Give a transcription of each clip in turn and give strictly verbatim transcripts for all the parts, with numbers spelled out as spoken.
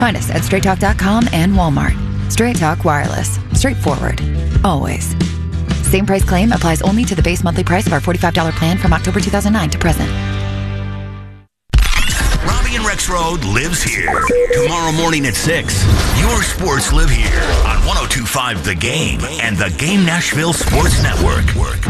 Find us at straight talk dot com and Walmart. Straight Talk Wireless. Straightforward. Always. Same price claim applies only to the base monthly price of our forty-five dollars plan from October two thousand nine to present. Robbie and Rex Road lives here. Tomorrow morning at six, your sports live here on one oh two point five The Game and the Game Nashville Sports Network.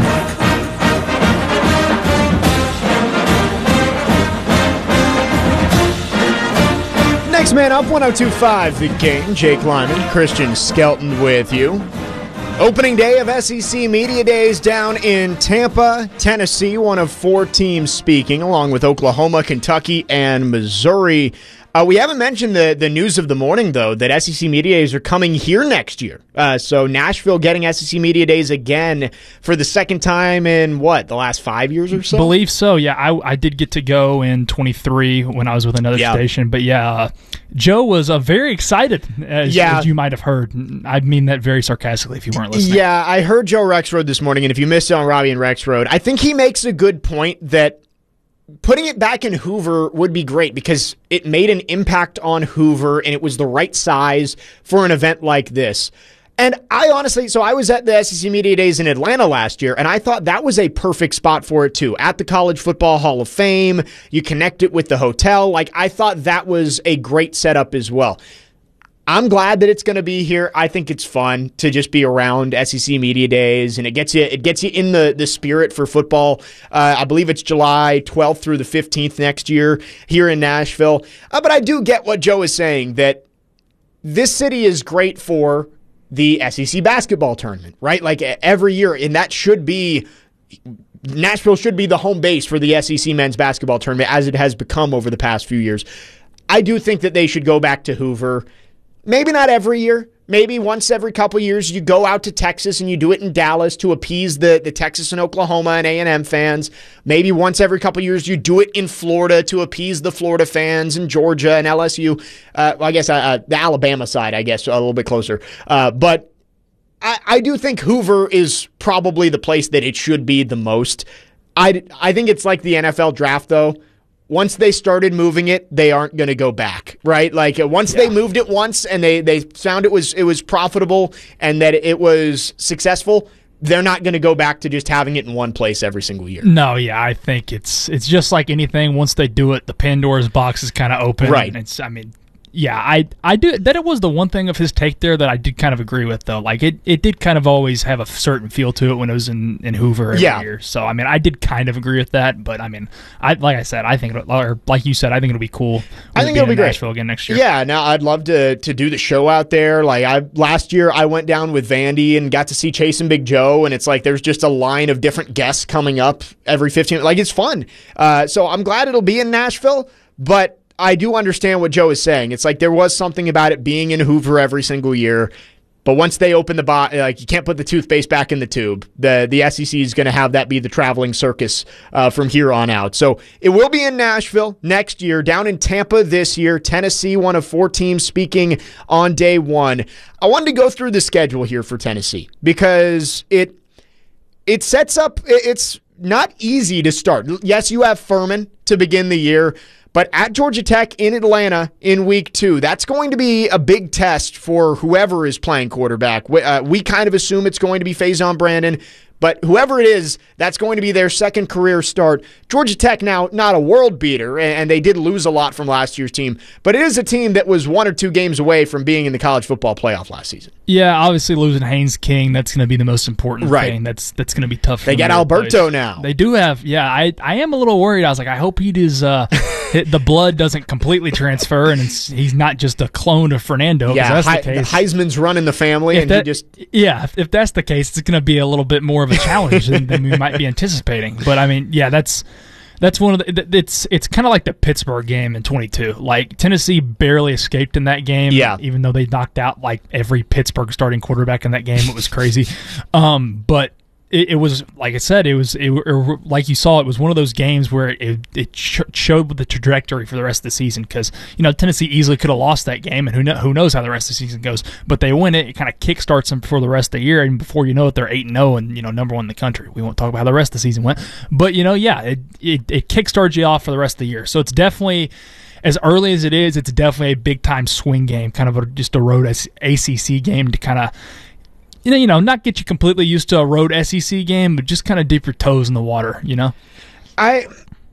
Next man up, one oh two point five The Game. Jake Lyman, Christian Skelton with you. Opening day of S E C Media Days down in Tampa, Tennessee. One of four teams speaking, along with Oklahoma, Kentucky, and Missouri. Uh, we haven't mentioned the, the news of the morning, though, that S E C Media Days are coming here next year. Uh, so Nashville getting S E C Media Days again for the second time in, what, the last five years or so? Believe so, yeah. I, I did get to go in twenty-three when I was with another yeah. station. But, yeah, uh, Joe was uh, very excited, as, yeah. as you might have heard. I mean that very sarcastically if you weren't listening. Yeah, I heard Joe Rexrode this morning, and if you missed it on Robbie and Rexrode, I think he makes a good point that putting it back in Hoover would be great because it made an impact on Hoover and it was the right size for an event like this. And I honestly, so I was at the S E C Media Days in Atlanta last year, and I thought that was a perfect spot for it too. At the College Football Hall of Fame, you connect it with the hotel. Like, I thought that was a great setup as well. I'm glad that it's going to be here. I think it's fun to just be around S E C Media Days, and it gets you it gets you in the, the spirit for football. Uh, I believe it's July twelfth through the fifteenth next year here in Nashville. Uh, but I do get what Joe is saying, that this city is great for the S E C basketball tournament, right? Like every year, and that should be Nashville should be the home base for the S E C men's basketball tournament, as it has become over the past few years. I do think that they should go back to Hoover. Maybe not every year. Maybe once every couple years you go out to Texas and you do it in Dallas to appease the, the Texas and Oklahoma and A and M fans. Maybe once every couple years you do it in Florida to appease the Florida fans and Georgia and L S U. Uh, well, I guess uh, the Alabama side, I guess, a little bit closer. Uh, but I, I do think Hoover is probably the place that it should be the most. I, I think it's like the N F L draft, though. Once they started moving it, they aren't going to go back, right? Like once yeah. they moved it once and they they found it was it was profitable and that it was successful, they're not going to go back to just having it in one place every single year. No, yeah, I think it's it's just like anything. Once they do it, the Pandora's box is kind of open. Right. And it's, I mean, yeah, I I do that. It was the one thing of his take there that I did kind of agree with, though. Like it, it did kind of always have a certain feel to it when it was in, in Hoover every yeah. year. So I mean, I did kind of agree with that. But I mean, I like I said, I think, it, or like you said, I think it'll be cool. I think it'll be great. Nashville again next year. Yeah, now I'd love to to do the show out there. Like I last year, I went down with Vandy and got to see Chase and Big Joe, and it's like there's just a line of different guests coming up every fifteen. Like it's fun. Uh, so I'm glad it'll be in Nashville, but I do understand what Joe is saying. It's like there was something about it being in Hoover every single year, but once they open the box, like you can't put the toothpaste back in the tube. The the S E C is going to have that be the traveling circus uh, from here on out. So it will be in Nashville next year, down in Tampa this year. Tennessee, one of four teams speaking on day one. I wanted to go through the schedule here for Tennessee because it it sets up. It's not easy to start. Yes, you have Furman to begin the year. But at Georgia Tech in Atlanta in week two, that's going to be a big test for whoever is playing quarterback. We, uh, we kind of assume it's going to be Faison Brandon, but whoever it is, that's going to be their second career start. Georgia Tech now, not a world beater, and they did lose a lot from last year's team, but it is a team that was one or two games away from being in the college football playoff last season. Yeah, obviously losing Haynes King, that's going to be the most important right. thing. That's that's going to be tough for They got Alberto place. now. They do have, yeah, I, I am a little worried. I was like, I hope he does, uh, the blood doesn't completely transfer and it's, he's not just a clone of Fernando. Yeah, that's He- the case. the Heisman's running the family, If and that, he just... Yeah, if, if that's the case, it's going to be a little bit more of a challenge than, than we might be anticipating. But, I mean, yeah, that's... That's one of the. It's it's kind of like the Pittsburgh game in twenty-two. Like Tennessee barely escaped in that game. Yeah. Even though they knocked out like every Pittsburgh starting quarterback in that game, it was crazy. um, but it, it was like I said, it was it, it, like you saw. It was one of those games where it it sh- showed the trajectory for the rest of the season because you know Tennessee easily could have lost that game, and who know, who knows how the rest of the season goes. But they win it. It kind of kickstarts them for the rest of the year, and before you know it, they're eight and zero and you know number one in the country. We won't talk about how the rest of the season went, but you know, yeah, it it, it kickstarts you off for the rest of the year. So it's definitely. as early as it is, it's definitely a big-time swing game, kind of a, just a road A C C game to kind of, you know, you know, not get you completely used to a road S E C game, but just kind of dip your toes in the water, you know? I...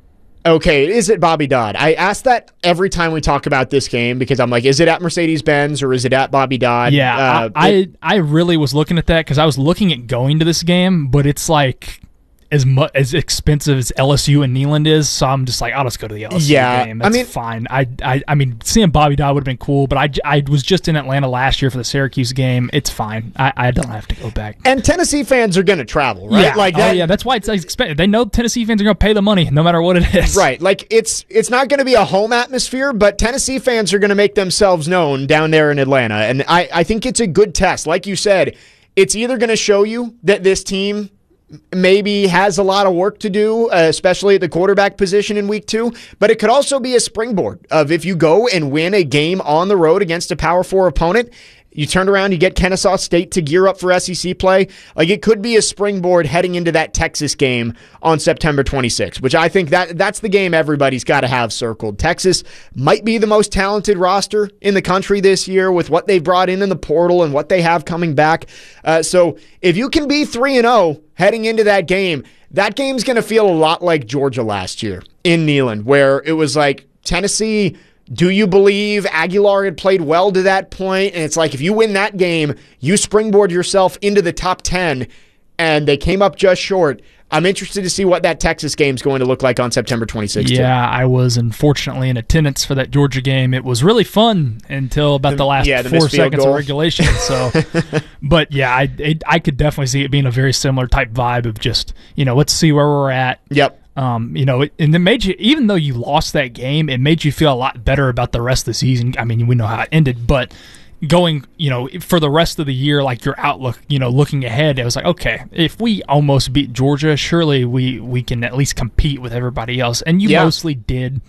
Okay, is it Bobby Dodd? I ask that every time we talk about this game because I'm like, is it at Mercedes-Benz or is it at Bobby Dodd? Yeah, uh, I, it, I I really was looking at that because I was looking at going to this game, but it's like as much as expensive as L S U and Neyland is, so I'm just like, I'll just go to the L S U Yeah, game. I That's mean- fine. I, I I mean, seeing Bobby Dodd would have been cool, but I, I was just in Atlanta last year for the Syracuse game. It's fine. I, I don't have to go back. and Tennessee fans are going to travel, right? Yeah, Like oh, that, yeah, that's why it's expensive. They know Tennessee fans are going to pay the money no matter what it is. Right, like it's it's not going to be a home atmosphere, but Tennessee fans are going to make themselves known down there in Atlanta, and I, I think it's a good test. Like you said, it's either going to show you that this team maybe has a lot of work to do, uh, especially at the quarterback position in week two, but it could also be a springboard of if you go and win a game on the road against a Power Four opponent, you turn around, you get Kennesaw State to gear up for S E C play. Like it could be a springboard heading into that Texas game on September twenty-sixth, which I think that that's the game everybody's got to have circled. Texas might be the most talented roster in the country this year with what they've brought in in the portal and what they have coming back. Uh, so if you can be three and oh heading into that game, that game's going to feel a lot like Georgia last year in Neyland, where it was like Tennessee. Do you believe Aguilar had played well to that point? And it's like, if you win that game, you springboard yourself into the top ten, and they came up just short. I'm interested to see what that Texas game is going to look like on September twenty-sixth. Yeah, too. I was unfortunately in attendance for that Georgia game. It was really fun until about the last yeah, the four seconds goal. of regulation. So, but yeah, I it, I could definitely see it being a very similar type vibe of just, you know, let's see where we're at. Yep. Um, you know, it, and it made you, even though you lost that game, it made you feel a lot better about the rest of the season. I mean, we know how it ended, but going, you know, for the rest of the year, like your outlook, you know, looking ahead, it was like, okay, if we almost beat Georgia, surely we, we can at least compete with everybody else. And you yeah. mostly did.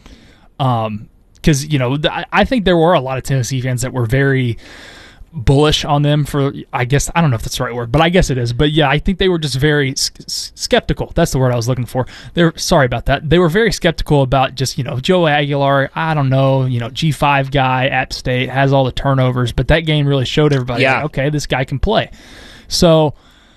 Um, cause you know, th- I think there were a lot of Tennessee fans that were very bullish on them for, I guess, I don't know if that's the right word, but I guess it is. But yeah, I think they were just very s- skeptical. That's the word I was looking for. They're sorry about that. They were very skeptical about just, you know, Joe Aguilar, I don't know, you know, G five guy, App State, has all the turnovers, but that game really showed everybody, yeah. like, okay, this guy can play. So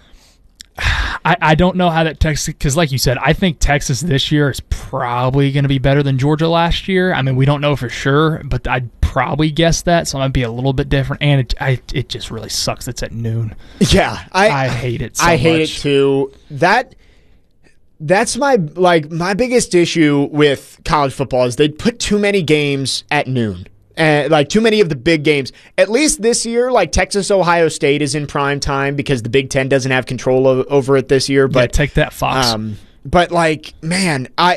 I, I don't know how that Texas, because like you said, I think Texas this year is probably going to be better than Georgia last year. I mean, we don't know for sure, but I'd probably guess that, so it might be a little bit different. And it I, it just really sucks. It's at noon. Yeah, I I hate it so I hate much. it too. That that's my like my biggest issue with college football is they put too many games at noon. Uh, like too many of the big games. At least this year, like Texas Ohio State is in prime time because the Big Ten doesn't have control o- over it this year. But Yeah, take that, Fox. Um, but like, man, I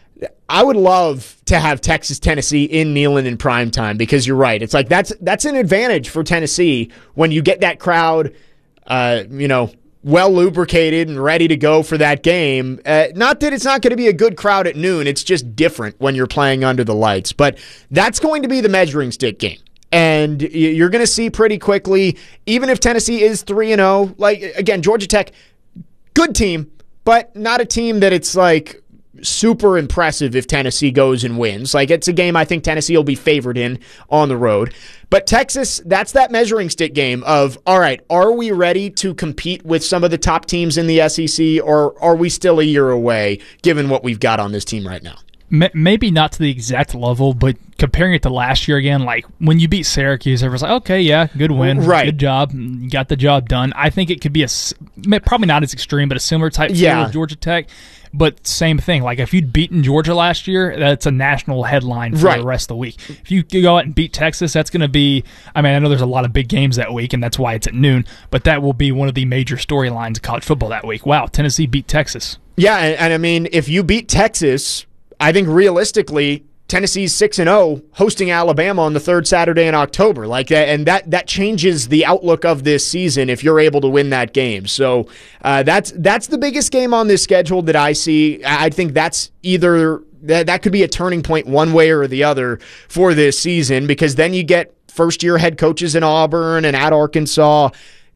I would love to have Texas Tennessee in Neyland in prime time because you're right. It's like that's that's an advantage for Tennessee when you get that crowd, uh, you know, well lubricated and ready to go for that game. Uh, not that it's not going to be a good crowd at noon. It's just different when you're playing under the lights. But that's going to be the measuring stick game. And you're going to see pretty quickly, even if Tennessee is three and oh, like, again, Georgia Tech, good team, but not a team that it's like super impressive if Tennessee goes and wins. Like, it's a game I think Tennessee will be favored in on the road. But Texas, that's that measuring stick game of, all right, are we ready to compete with some of the top teams in the S E C, or are we still a year away given what we've got on this team right now? Maybe not to the exact level, but comparing it to last year again, like when you beat Syracuse, everyone's like, okay, yeah, good win. Right. Good job. You got the job done. I think it could be a, probably not as extreme, but a similar type feel Yeah. with Georgia Tech. But same thing. Like if you'd beaten Georgia last year, that's a national headline for Right. the rest of the week. If you go out and beat Texas, that's going to be, I mean, I know there's a lot of big games that week, and that's why it's at noon, but that will be one of the major storylines of college football that week. Wow, Tennessee beat Texas. Yeah, and, and I mean, if you beat Texas, I think realistically, Tennessee's six and oh hosting Alabama on the third Saturday in October. Like that, and that that changes the outlook of this season if you're able to win that game. So uh, that's that's the biggest game on this schedule that I see. I think that's either that that could be a turning point one way or the other for this season, because then you get first year head coaches in Auburn and at Arkansas.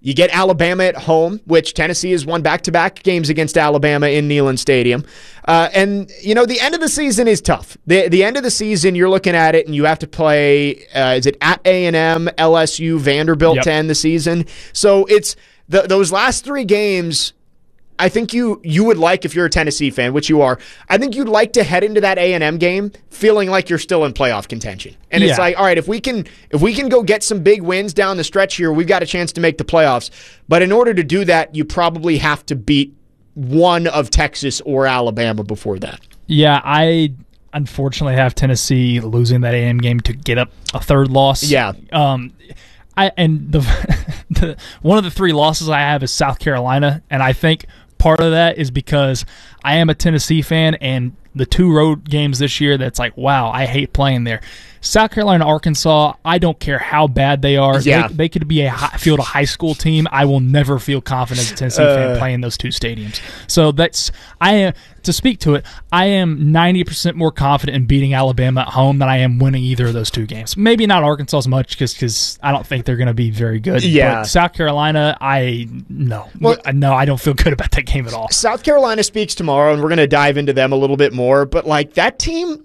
You get Alabama at home, which Tennessee has won back-to-back games against Alabama in Neyland Stadium. Uh, and, you know, the end of the season is tough. The the end of the season, you're looking at it, and you have to play, uh, is it at A and M, L S U, Vanderbilt Yep. to end the season? So it's the, those last three games, I think you you would like, if you're a Tennessee fan, which you are, I think you'd like to head into that A and M game feeling like you're still in playoff contention. And it's Yeah. like, all right, if we can if we can go get some big wins down the stretch here, we've got a chance to make the playoffs. But in order to do that, you probably have to beat one of Texas or Alabama before that. Yeah, I unfortunately have Tennessee losing that A and M game to get up a third loss. Yeah. Um, I and the, the one of the three losses I have is South Carolina, and I think part of that is because I am a Tennessee fan, and the two road games this year, that's like, wow, I hate playing there. South Carolina, Arkansas, I don't care how bad they are. Yeah. They, they could be a high, field a high school team. I will never feel confident as a Tennessee Uh, fan playing those two stadiums. So that's I am to speak to it. I am ninety percent more confident in beating Alabama at home than I am winning either of those two games. Maybe not Arkansas as much because I don't think they're going to be very good. Yeah. But South Carolina, I no, Well- no, I don't feel good about that game at all. South Carolina speaks tomorrow, and we're going to dive into them a little bit more. But, like, that team,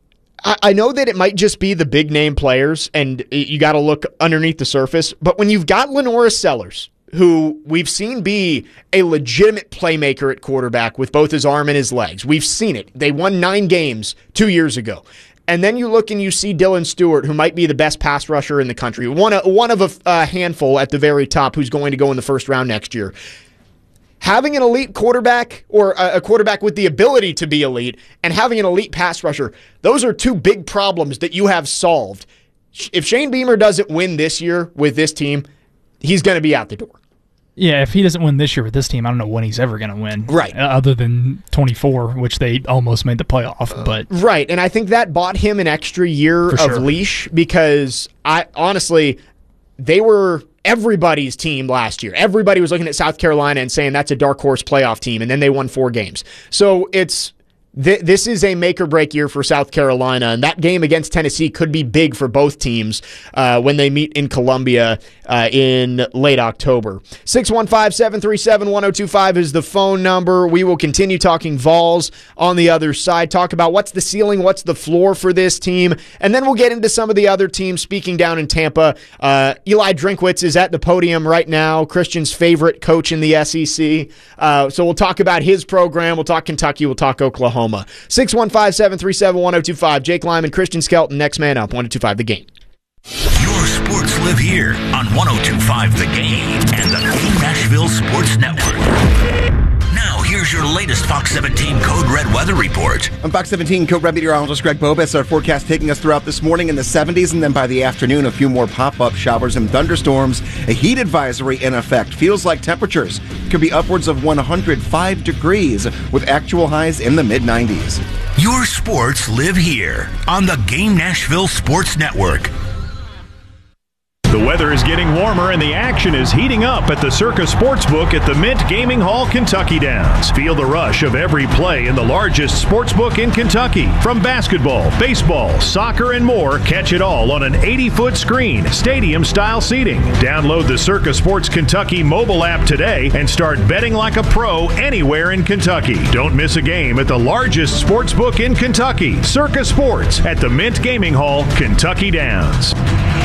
I, I know that it might just be the big-name players, and you got to look underneath the surface. But when you've got Lenora Sellers, who we've seen be a legitimate playmaker at quarterback with both his arm and his legs. We've seen it. They won nine games two years ago. And then you look and you see Dylan Stewart, who might be the best pass rusher in the country, one, one of a, a handful at the very top who's going to go in the first round next year. Having an elite quarterback, or a, a quarterback with the ability to be elite, and having an elite pass rusher, those are two big problems that you have solved. If Shane Beamer doesn't win this year with this team, he's going to be out the door. Yeah, if he doesn't win this year with this team, I don't know when he's ever going to win. Right. Uh, other than twenty-four, which they almost made the playoff. But Right, and I think that bought him an extra year For of sure. leash because I honestly, they were everybody's team last year. Everybody was looking at South Carolina and saying that's a dark horse playoff team, and then they won four games. So it's th- this is a make or break year for South Carolina, and that game against Tennessee could be big for both teams uh, when they meet in Columbia uh, in late October. six one five, seven three seven, one oh two five is the phone number. We will continue talking Vols on the other side, talk about what's the ceiling, what's the floor for this team, and then we'll get into some of the other teams. Speaking down in Tampa, uh, Eli Drinkwitz is at the podium right now, Christian's favorite coach in the S E C. Uh, so we'll talk about his program, we'll talk Kentucky, we'll talk Oklahoma. six one five, seven three seven, one oh two five. Jake Lyman, Christian Skelton, next man up, one oh two five The Game. Your sports live here on one oh two point five The Game and the Game Nashville Sports Network. Now, here's your latest Fox seventeen Code Red weather report. I'm Fox seventeen Code Red meteorologist Greg Bobus. Our forecast taking us throughout this morning in the seventies, and then by the afternoon, a few more pop-up showers and thunderstorms. A heat advisory in effect. Feels like temperatures could be upwards of one hundred five degrees with actual highs in the mid nineties. Your sports live here on the Game Nashville Sports Network. The weather is getting warmer and the action is heating up at the Circa Sportsbook at the Mint Gaming Hall, Kentucky Downs. Feel the rush of every play in the largest sportsbook in Kentucky. From basketball, baseball, soccer, and more, catch it all on an eighty-foot screen, stadium-style seating. Download the Circa Sports Kentucky mobile app today and start betting like a pro anywhere in Kentucky. Don't miss a game at the largest sportsbook in Kentucky, Circa Sports at the Mint Gaming Hall, Kentucky Downs.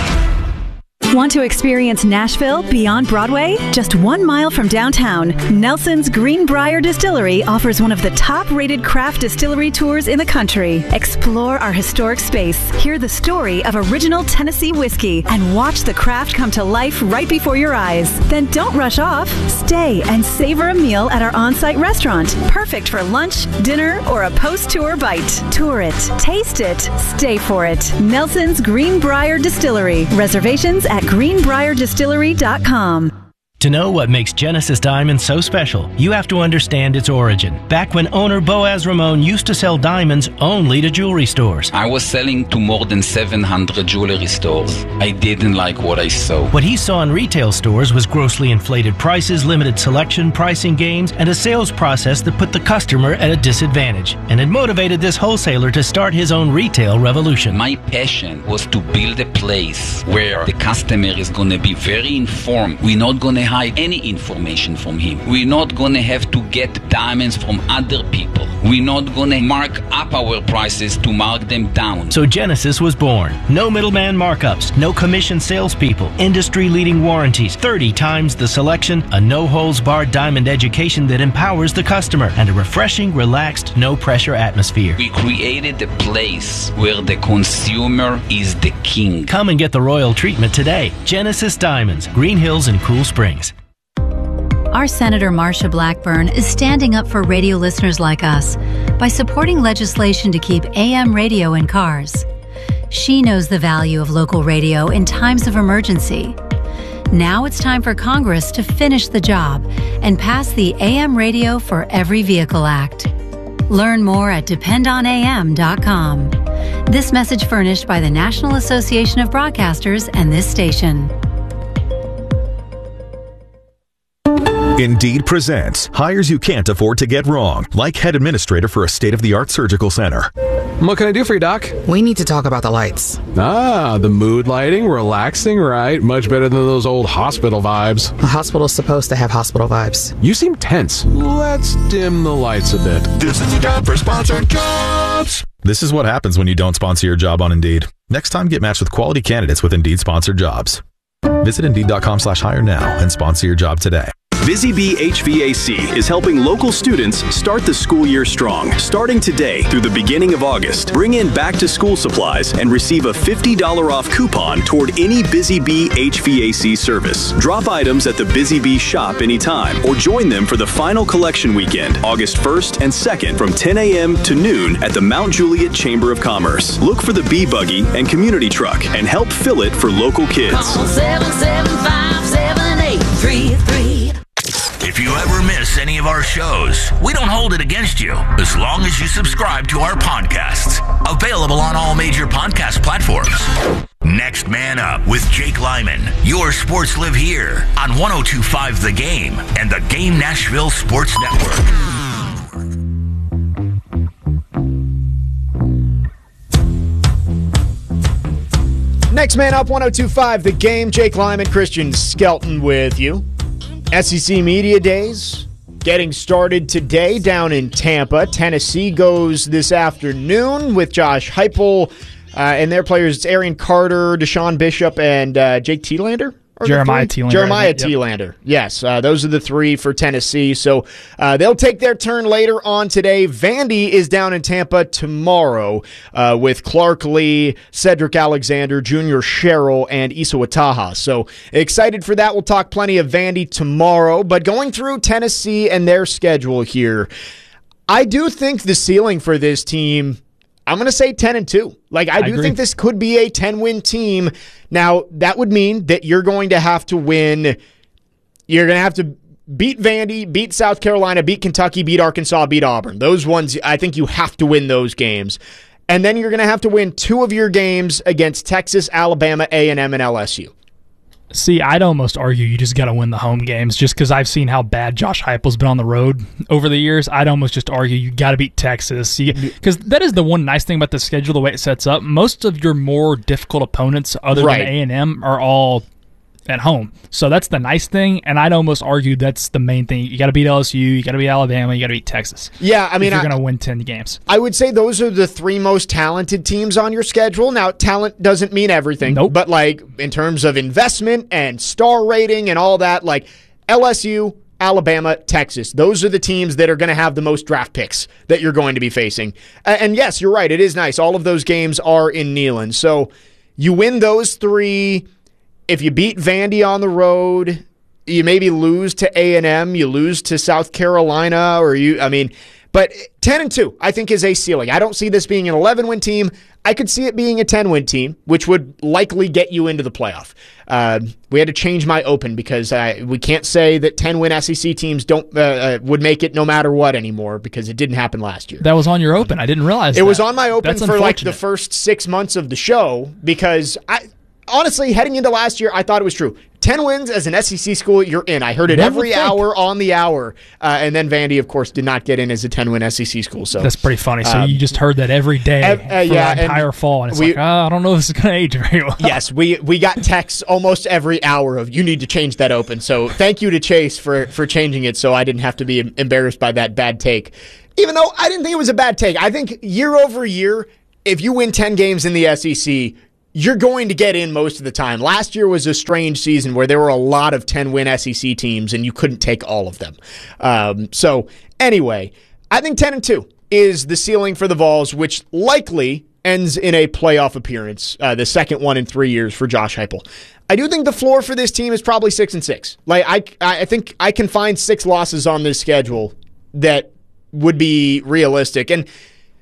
Want to experience Nashville beyond Broadway? Just one mile from downtown, Nelson's Greenbrier Distillery offers one of the top-rated craft distillery tours in the country. Explore our historic space, hear the story of original Tennessee whiskey, and watch the craft come to life right before your eyes. Then don't rush off. Stay and savor a meal at our on-site restaurant, perfect for lunch, dinner, or a post-tour bite. Tour it, taste it, stay for it. Nelson's Greenbrier Distillery. Reservations at greenbrier distillery dot com. To know what makes Genesis Diamonds so special, you have to understand its origin. Back when owner Boaz Ramon used to sell diamonds only to jewelry stores. I was selling to more than seven hundred jewelry stores. I didn't like what I saw. What he saw in retail stores was grossly inflated prices, limited selection, pricing games, and a sales process that put the customer at a disadvantage. And it motivated this wholesaler to start his own retail revolution. My passion was to build a place where the customer is going to be very informed. We're not going to hide any information from him. We're not going to have to get diamonds from other people. We're not going to mark up our prices to mark them down. So Genesis was born. No middleman markups, no commission salespeople, industry-leading warranties, thirty times the selection, a no-holds-barred diamond education that empowers the customer, and a refreshing, relaxed, no-pressure atmosphere. We created a place where the consumer is the king. Come and get the royal treatment today. Genesis Diamonds, Green Hills and Cool Springs. Our Senator Marsha Blackburn is standing up for radio listeners like us by supporting legislation to keep A M radio in cars. She knows the value of local radio in times of emergency. Now it's time for Congress to finish the job and pass the A M Radio for Every Vehicle Act. Learn more at depend on A M dot com. This message furnished by the National Association of Broadcasters and this station. Indeed presents hires you can't afford to get wrong, like head administrator for a state-of-the-art surgical center. What can I do for you, Doc? We need to talk about the lights. Ah, the mood lighting, relaxing, right? Much better than those old hospital vibes. A hospital's supposed to have hospital vibes. You seem tense. Let's dim the lights a bit. This is your job for sponsored jobs. This is what happens when you don't sponsor your job on Indeed. Next time, get matched with quality candidates with Indeed sponsored jobs. Visit Indeed.com slash hire now and sponsor your job today. Busy Bee H V A C is helping local students start the school year strong. Starting today through the beginning of August, bring in back-to-school supplies and receive a fifty dollars off coupon toward any Busy Bee H V A C service. Drop items at the Busy Bee shop anytime or join them for the final collection weekend, August first and second from ten a.m. to noon at the Mount Juliet Chamber of Commerce. Look for the Bee Buggy and Community Truck and help fill it for local kids. Call seven seven five, seven eight three three. If you ever miss any of our shows, we don't hold it against you as long as you subscribe to our podcasts. Available on all major podcast platforms. Next Man Up with Jake Lyman. Your sports live here on one oh two point five The Game and the Game Nashville Sports Network. Next Man Up, one oh two point five The Game. Jake Lyman, Christian Skelton with you. S E C Media Days getting started today down in Tampa. Tennessee goes this afternoon with Josh Heupel uh, and their players. It's Arian Carter, Deshaun Bishop, and uh, Jake Thielander. Jeremiah Thielander. Jeremiah Yep. Thielander. Yes, uh, those are the three for Tennessee. So uh, they'll take their turn later on today. Vandy is down in Tampa tomorrow uh, with Clark Lee, Cedric Alexander, Junior Sherrill, and Issa Wataha. So excited for that. We'll talk plenty of Vandy tomorrow. But going through Tennessee and their schedule here, I do think the ceiling for this team, I'm going to say ten and two. Like, I, I do agree. think this could be a ten-win team. Now, that would mean that you're going to have to win. You're going to have to beat Vandy, beat South Carolina, beat Kentucky, beat Arkansas, beat Auburn. Those ones, I think you have to win those games. And then you're going to have to win two of your games against Texas, Alabama, A and M, and L S U. See, I'd almost argue you just got to win the home games just because I've seen how bad Josh Heupel's been on the road over the years. I'd almost just argue you got to beat Texas because that is the one nice thing about the schedule, the way it sets up. Most of your more difficult opponents other right. than A and M are all at home. So that's the nice thing, and I'd almost argue that's the main thing. You got to beat L S U, you got to beat Alabama, you got to beat Texas. Yeah, I mean, if you're going to win ten games. I would say those are the three most talented teams on your schedule. Now, talent doesn't mean everything, nope. but like in terms of investment and star rating and all that, like L S U, Alabama, Texas, those are the teams that are going to have the most draft picks that you're going to be facing. And yes, you're right, it is nice. All of those games are in Neyland. So you win those three. If you beat Vandy on the road, you maybe lose to A and M, you lose to South Carolina, or you, I mean, but ten and two, I think, is a ceiling. I don't see this being an eleven-win team. I could see it being a ten-win team, which would likely get you into the playoff. Uh, we had to change my open because uh, we can't say that ten-win S E C teams don't uh, uh, would make it no matter what anymore because it didn't happen last year. That was on your open. I didn't realize it that. was on my open That's for like the first six months of the show because I. honestly, heading into last year, I thought it was true. ten wins as an S E C school, you're in. I heard it Never every think. hour on the hour. Uh, and then Vandy, of course, did not get in as a ten-win S E C school. So that's pretty funny. So um, you just heard that every day uh, uh, for yeah, the entire fall, and it's we, like, oh, I don't know if this is going to age very well. Yes, we we got texts almost every hour of, you need to change that open. So thank you to Chase for, for changing it so I didn't have to be embarrassed by that bad take. Even though I didn't think it was a bad take. I think year over year, if you win ten games in the S E C, you're going to get in most of the time. Last year was a strange season where there were a lot of ten-win S E C teams, and you couldn't take all of them. Um, so anyway, I think ten and two is the ceiling for the Vols, which likely ends in a playoff appearance, uh, the second one in three years for Josh Heupel. I do think the floor for this team is probably six and six. Like I, I think I can find six losses on this schedule that would be realistic. And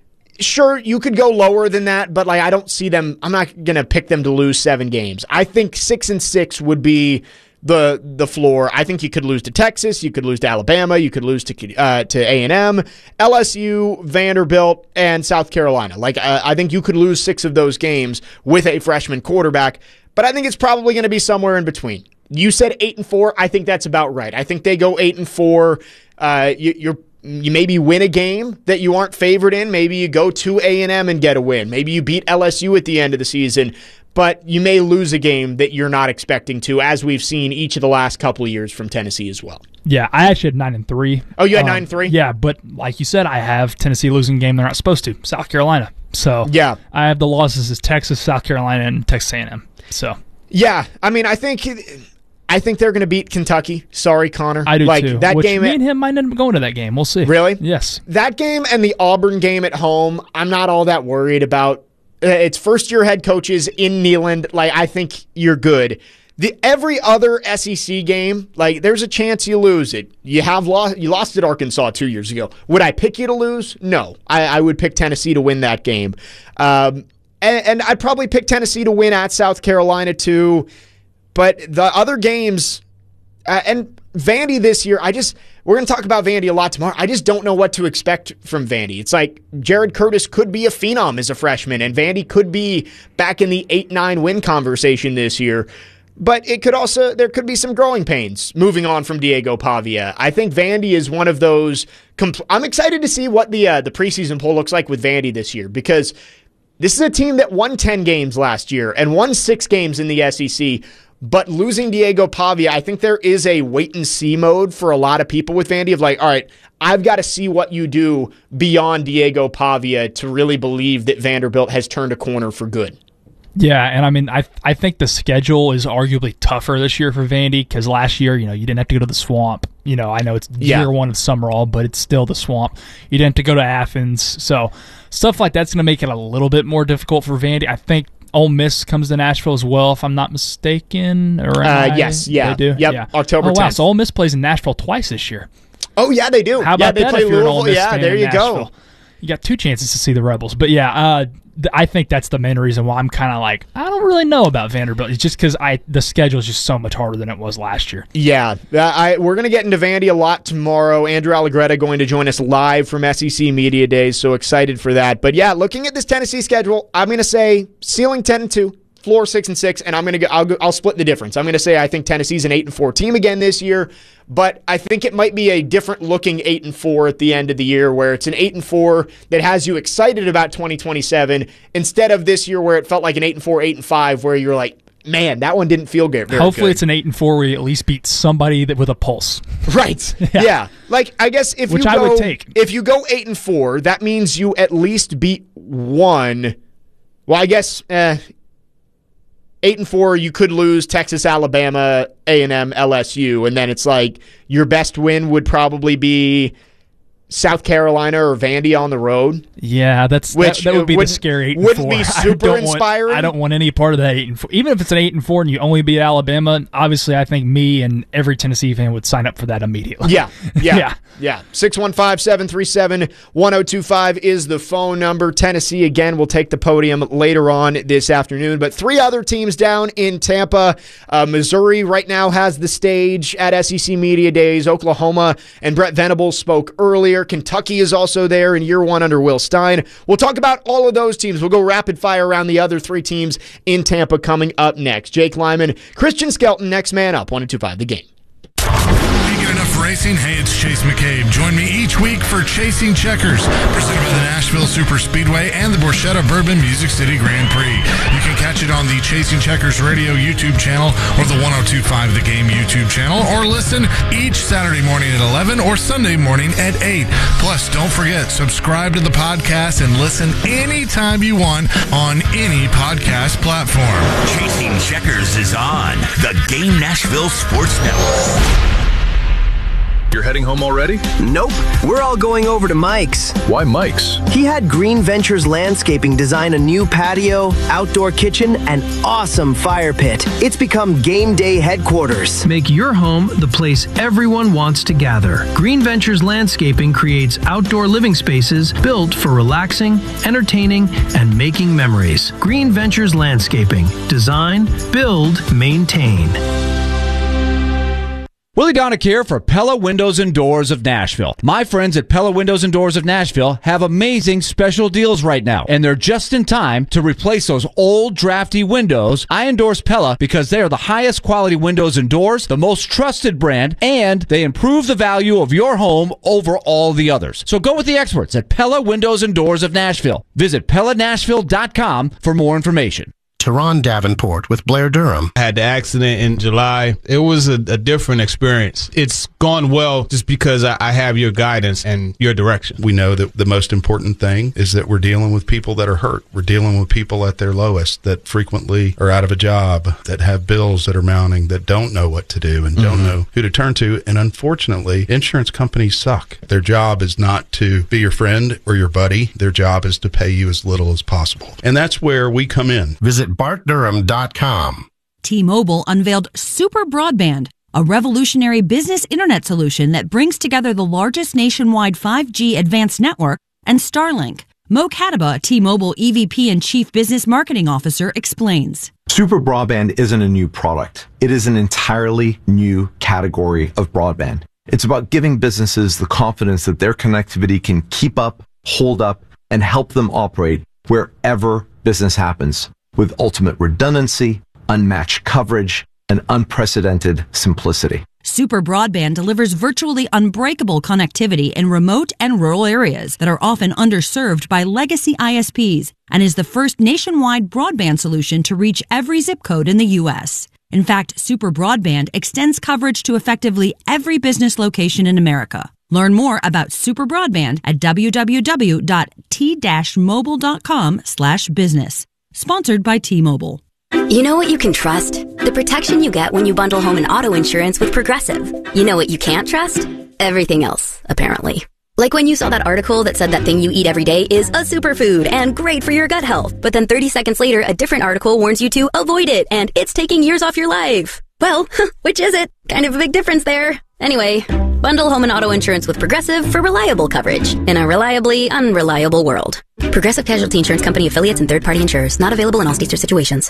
sure, you could go lower than that, but like I don't see them. I'm not going to pick them to lose seven games. I think six and six would be the the floor. I think you could lose to Texas, you could lose to Alabama, you could lose to uh, to A and M, L S U, Vanderbilt, and South Carolina. Like uh, I think you could lose six of those games with a freshman quarterback, but I think it's probably going to be somewhere in between. You said eight and four. I think that's about right. I think they go eight and four. Uh, you, you're You maybe win a game that you aren't favored in. Maybe you go to A and M and get a win. Maybe you beat L S U at the end of the season, but you may lose a game that you're not expecting to, as we've seen each of the last couple of years from Tennessee as well. Yeah, I actually had nine and three. Oh, you had um, nine and three? Yeah, but like you said, I have Tennessee losing a game they're not supposed to. South Carolina. So yeah, I have the losses as Texas, South Carolina, and Texas A and M. So yeah, I mean, I think. I think they're going to beat Kentucky. Sorry, Connor. I do like, too. That Which game, me and him might end up going to that game. We'll see. Really? Yes. That game and the Auburn game at home, I'm not all that worried about. It's first-year head coaches in Neyland. Like, I think you're good. The every other S E C game, like, there's a chance you lose it. You have lost. You lost at Arkansas two years ago. Would I pick you to lose? No. I, I would pick Tennessee to win that game. Um, and, and I'd probably pick Tennessee to win at South Carolina too. But the other games, uh, and Vandy this year, I just, we're going to talk about Vandy a lot tomorrow. I just don't know what to expect from Vandy. It's like Jared Curtis could be a phenom as a freshman, and Vandy could be back in the eight nine win conversation this year. But it could also, there could be some growing pains moving on from Diego Pavia. I think Vandy is one of those, compl- I'm excited to see what the uh, the preseason poll looks like with Vandy this year, because this is a team that won ten games last year and won six games in the S E C. But losing Diego Pavia, I think there is a wait-and-see mode for a lot of people with Vandy of like, all right, I've got to see what you do beyond Diego Pavia to really believe that Vanderbilt has turned a corner for good. Yeah, and I mean, I I think the schedule is arguably tougher this year for Vandy because last year, you know, you didn't have to go to the Swamp. You know, I know it's yeah. year one of Summerall, but it's still the Swamp. You didn't have to go to Athens. So stuff like that's going to make it a little bit more difficult for Vandy. I think Ole Miss comes to Nashville as well, if I'm not mistaken. Or uh, yes, yeah. They do? Yep, yeah. October tenth. Oh, wow, so Ole Miss plays in Nashville twice this year. Oh, yeah, they do. How about yeah, they that play if you're an Louisville? Ole Miss Yeah, fan there in you Nashville? go. You got two chances to see the Rebels. But yeah, uh, th- I think that's the main reason why I'm kind of like, I don't really know about Vanderbilt. It's just because I the schedule is just so much harder than it was last year. Yeah, I, we're going to get into Vandy a lot tomorrow. Andrew Allegretta going to join us live from S E C Media Days, so excited for that. But yeah, looking at this Tennessee schedule, I'm going to say ceiling ten and two. Floor six and six, and I'm gonna go. I'll, go, I'll split the difference. I'm gonna say I think Tennessee's an eight and four team again this year, but I think it might be a different looking eight and four at the end of the year, where it's an eight and four that has you excited about twenty twenty-seven instead of this year where it felt like an eight and four, eight and five, where you're like, man, that one didn't feel good. Very Hopefully, good. it's an eight and four where you at least beat somebody that with a pulse. Right. yeah. yeah. Like I guess if Which you I go, would take. if you go eight and four, that means you at least beat one. Well, I guess. Uh, Eight and four, you could lose Texas, Alabama, A and M, L S U, and then it's like your best win would probably be South Carolina or Vandy on the road. Yeah, that's Which that, that would be the wouldn't- scary eight and wouldn't four. be I super don't inspiring. Want, I don't want any part of that eight and four. Even if it's an eight and four and you only beat Alabama, obviously I think me and every Tennessee fan would sign up for that immediately. Yeah, yeah, yeah. yeah. six one five, seven three seven, one oh two five is the phone number. Tennessee, again, will take the podium later on this afternoon. But three other teams down in Tampa. Uh, Missouri right now has the stage at S E C Media Days. Oklahoma and Brett Venables spoke earlier. earlier. Kentucky is also there in year one under Will Stein. We'll talk about all of those teams. We'll go rapid fire around the other three teams in Tampa coming up next. Jake Lyman, Christian Skelton, next man up, one oh two point five The Game. Enough racing. Hey, it's Chase McCabe. Join me each week for Chasing Checkers, presented by the Nashville Super Speedway and the Borchetta Bourbon Music City Grand Prix. You can catch it on the Chasing Checkers radio YouTube channel or the one oh two point five The Game YouTube channel, or listen each Saturday morning at eleven or Sunday morning at eight. Plus, don't forget, subscribe to the podcast and listen anytime you want on any podcast platform. Chasing Checkers is on the Game Nashville Sports Network. You're heading home already? Nope. We're all going over to Mike's. Why Mike's? He had Green Ventures Landscaping design a new patio, outdoor kitchen, and awesome fire pit. It's become game day headquarters. Make your home the place everyone wants to gather. Green Ventures Landscaping creates outdoor living spaces built for relaxing, entertaining, and making memories. Green Ventures Landscaping. Design, build, maintain. Willie Donick here for Pella Windows and Doors of Nashville. My friends at Pella Windows and Doors of Nashville have amazing special deals right now, and they're just in time to replace those old drafty windows. I endorse Pella because they are the highest quality windows and doors, the most trusted brand, and they improve the value of your home over all the others. So go with the experts at Pella Windows and Doors of Nashville. Visit Pella Nashville dot com for more information. Teron Davenport with Blair Durham. I had the accident in July. It was a, a different experience. It's gone well just because I, I have your guidance and your direction. We know that the most important thing is that we're dealing with people that are hurt. We're dealing with people at their lowest that frequently are out of a job, that have bills that are mounting, that don't know what to do and don't mm-hmm. know who to turn to. And unfortunately, insurance companies suck. Their job is not to be your friend or your buddy. Their job is to pay you as little as possible. And that's where we come in. Visit bart durham dot com. T-Mobile unveiled Super Broadband, a revolutionary business internet solution that brings together the largest nationwide five G advanced network and Starlink. Mo Kataba, T-Mobile E V P and Chief Business Marketing Officer, explains. Super Broadband isn't a new product. It is an entirely new category of broadband. It's about giving businesses the confidence that their connectivity can keep up, hold up, and help them operate wherever business happens, with ultimate redundancy, unmatched coverage, and unprecedented simplicity. Super Broadband delivers virtually unbreakable connectivity in remote and rural areas that are often underserved by legacy I S Ps and is the first nationwide broadband solution to reach every zip code in the U S. In fact, Super Broadband extends coverage to effectively every business location in America. Learn more about Super Broadband at w w w dot t dash mobile dot com slash business. Sponsored by T-Mobile. You know what you can trust? The protection you get when you bundle home and auto insurance with Progressive. You know what you can't trust? Everything else, apparently. Like when you saw that article that said that thing you eat every day is a superfood and great for your gut health, but then thirty seconds later, a different article warns you to avoid it and it's taking years off your life. Well, which is it? Kind of a big difference there. Anyway, bundle home and auto insurance with Progressive for reliable coverage in a reliably unreliable world. Progressive Casualty Insurance Company affiliates and third-party insurers. Not available in all states or situations.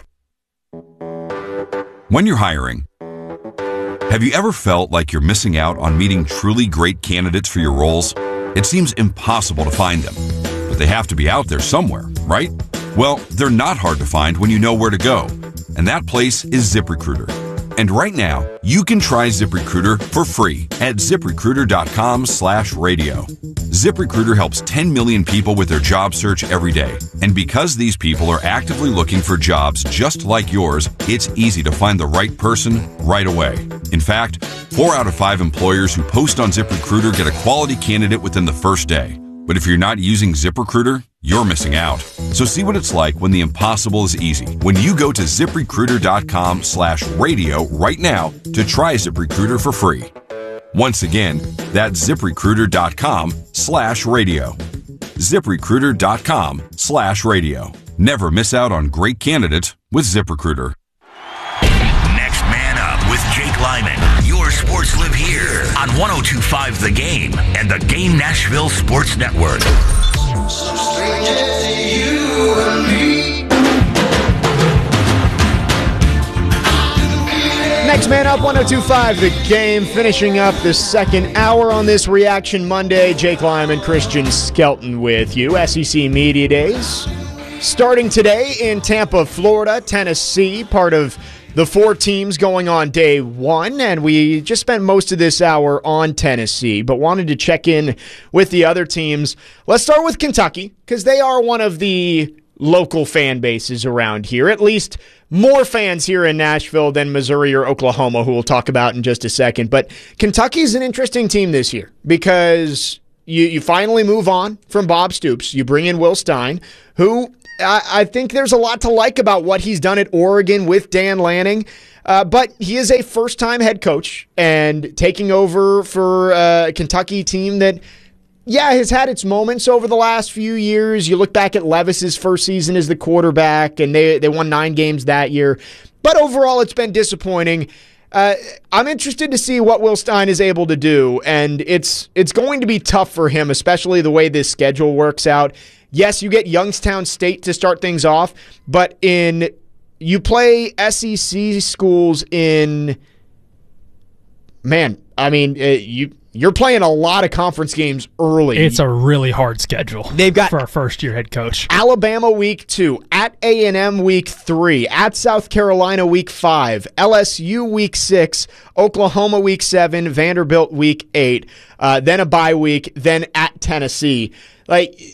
When you're hiring, have you ever felt like you're missing out on meeting truly great candidates for your roles? It seems impossible to find them, but they have to be out there somewhere, right? Well, they're not hard to find when you know where to go, and that place is ZipRecruiter. And right now, you can try ZipRecruiter for free at ZipRecruiter.com slash radio. ZipRecruiter helps ten million people with their job search every day. And because these people are actively looking for jobs just like yours, it's easy to find the right person right away. In fact, four out of five employers who post on ZipRecruiter get a quality candidate within the first day. But if you're not using ZipRecruiter, you're missing out. So see what it's like when the impossible is easy. When you go to ZipRecruiter.com slash radio right now to try ZipRecruiter for free. Once again, that's ZipRecruiter.com slash radio. ZipRecruiter.com slash radio. Never miss out on great candidates with ZipRecruiter. Next man up with Jake Lyman. Your sports live here on one oh two point five The Game and the Game Nashville Sports Network. Some strangers to you and me. Next man up, one oh two point five The Game, finishing up the second hour on this Reaction Monday. Jake Lyman, Christian Skelton with you. S E C Media Days starting today in Tampa, Florida, Tennessee, part of the four teams going on day one, and we just spent most of this hour on Tennessee, but wanted to check in with the other teams. Let's start with Kentucky, because they are one of the local fan bases around here, at least more fans here in Nashville than Missouri or Oklahoma, who we'll talk about in just a second. But Kentucky's an interesting team this year because you, you finally move on from Bob Stoops. You bring in Will Stein, who I, I think there's a lot to like about what he's done at Oregon with Dan Lanning. Uh, but he is a first-time head coach and taking over for a Kentucky team that, yeah, has had its moments over the last few years. You look back at Levis's first season as the quarterback, and they, they won nine games that year. But overall, it's been disappointing. Uh, I'm interested to see what Will Stein is able to do, and it's it's going to be tough for him, especially the way this schedule works out. Yes, you get Youngstown State to start things off, but in you play S E C schools in, man, I mean, uh, you... You're playing a lot of conference games early. It's a really hard schedule. They've got for a first-year head coach. Alabama week two, at A and M week three, at South Carolina week five, L S U week six, Oklahoma week seven, Vanderbilt week eight, uh, then a bye week, then at Tennessee. Like,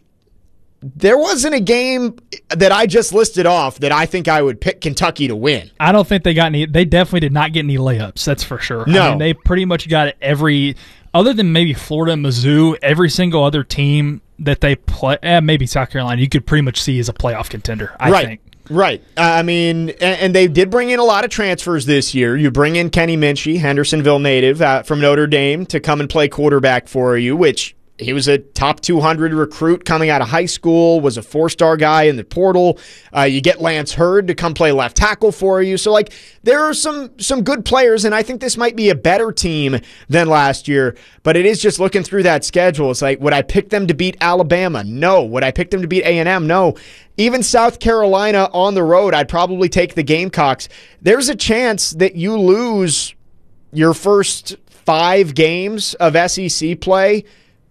there wasn't a game that I just listed off that I think I would pick Kentucky to win. I don't think they got any. They definitely did not get any layups. That's for sure. No, I mean, they pretty much got every. Other than maybe Florida and Mizzou, every single other team that they play, eh, maybe South Carolina, you could pretty much see as a playoff contender, I right. think. Right. Uh, I mean, and, and they did bring in a lot of transfers this year. You bring in Kenny Minchie, Hendersonville native uh, from Notre Dame, to come and play quarterback for you, which he was a top two hundred recruit coming out of high school, was a four-star guy in the portal. Uh, you get Lance Hurd to come play left tackle for you. So, like, there are some some good players, and I think this might be a better team than last year, but it is just looking through that schedule. It's like, would I pick them to beat Alabama? No. Would I pick them to beat A and M? No. Even South Carolina on the road, I'd probably take the Gamecocks. There's a chance that you lose your first five games of S E C play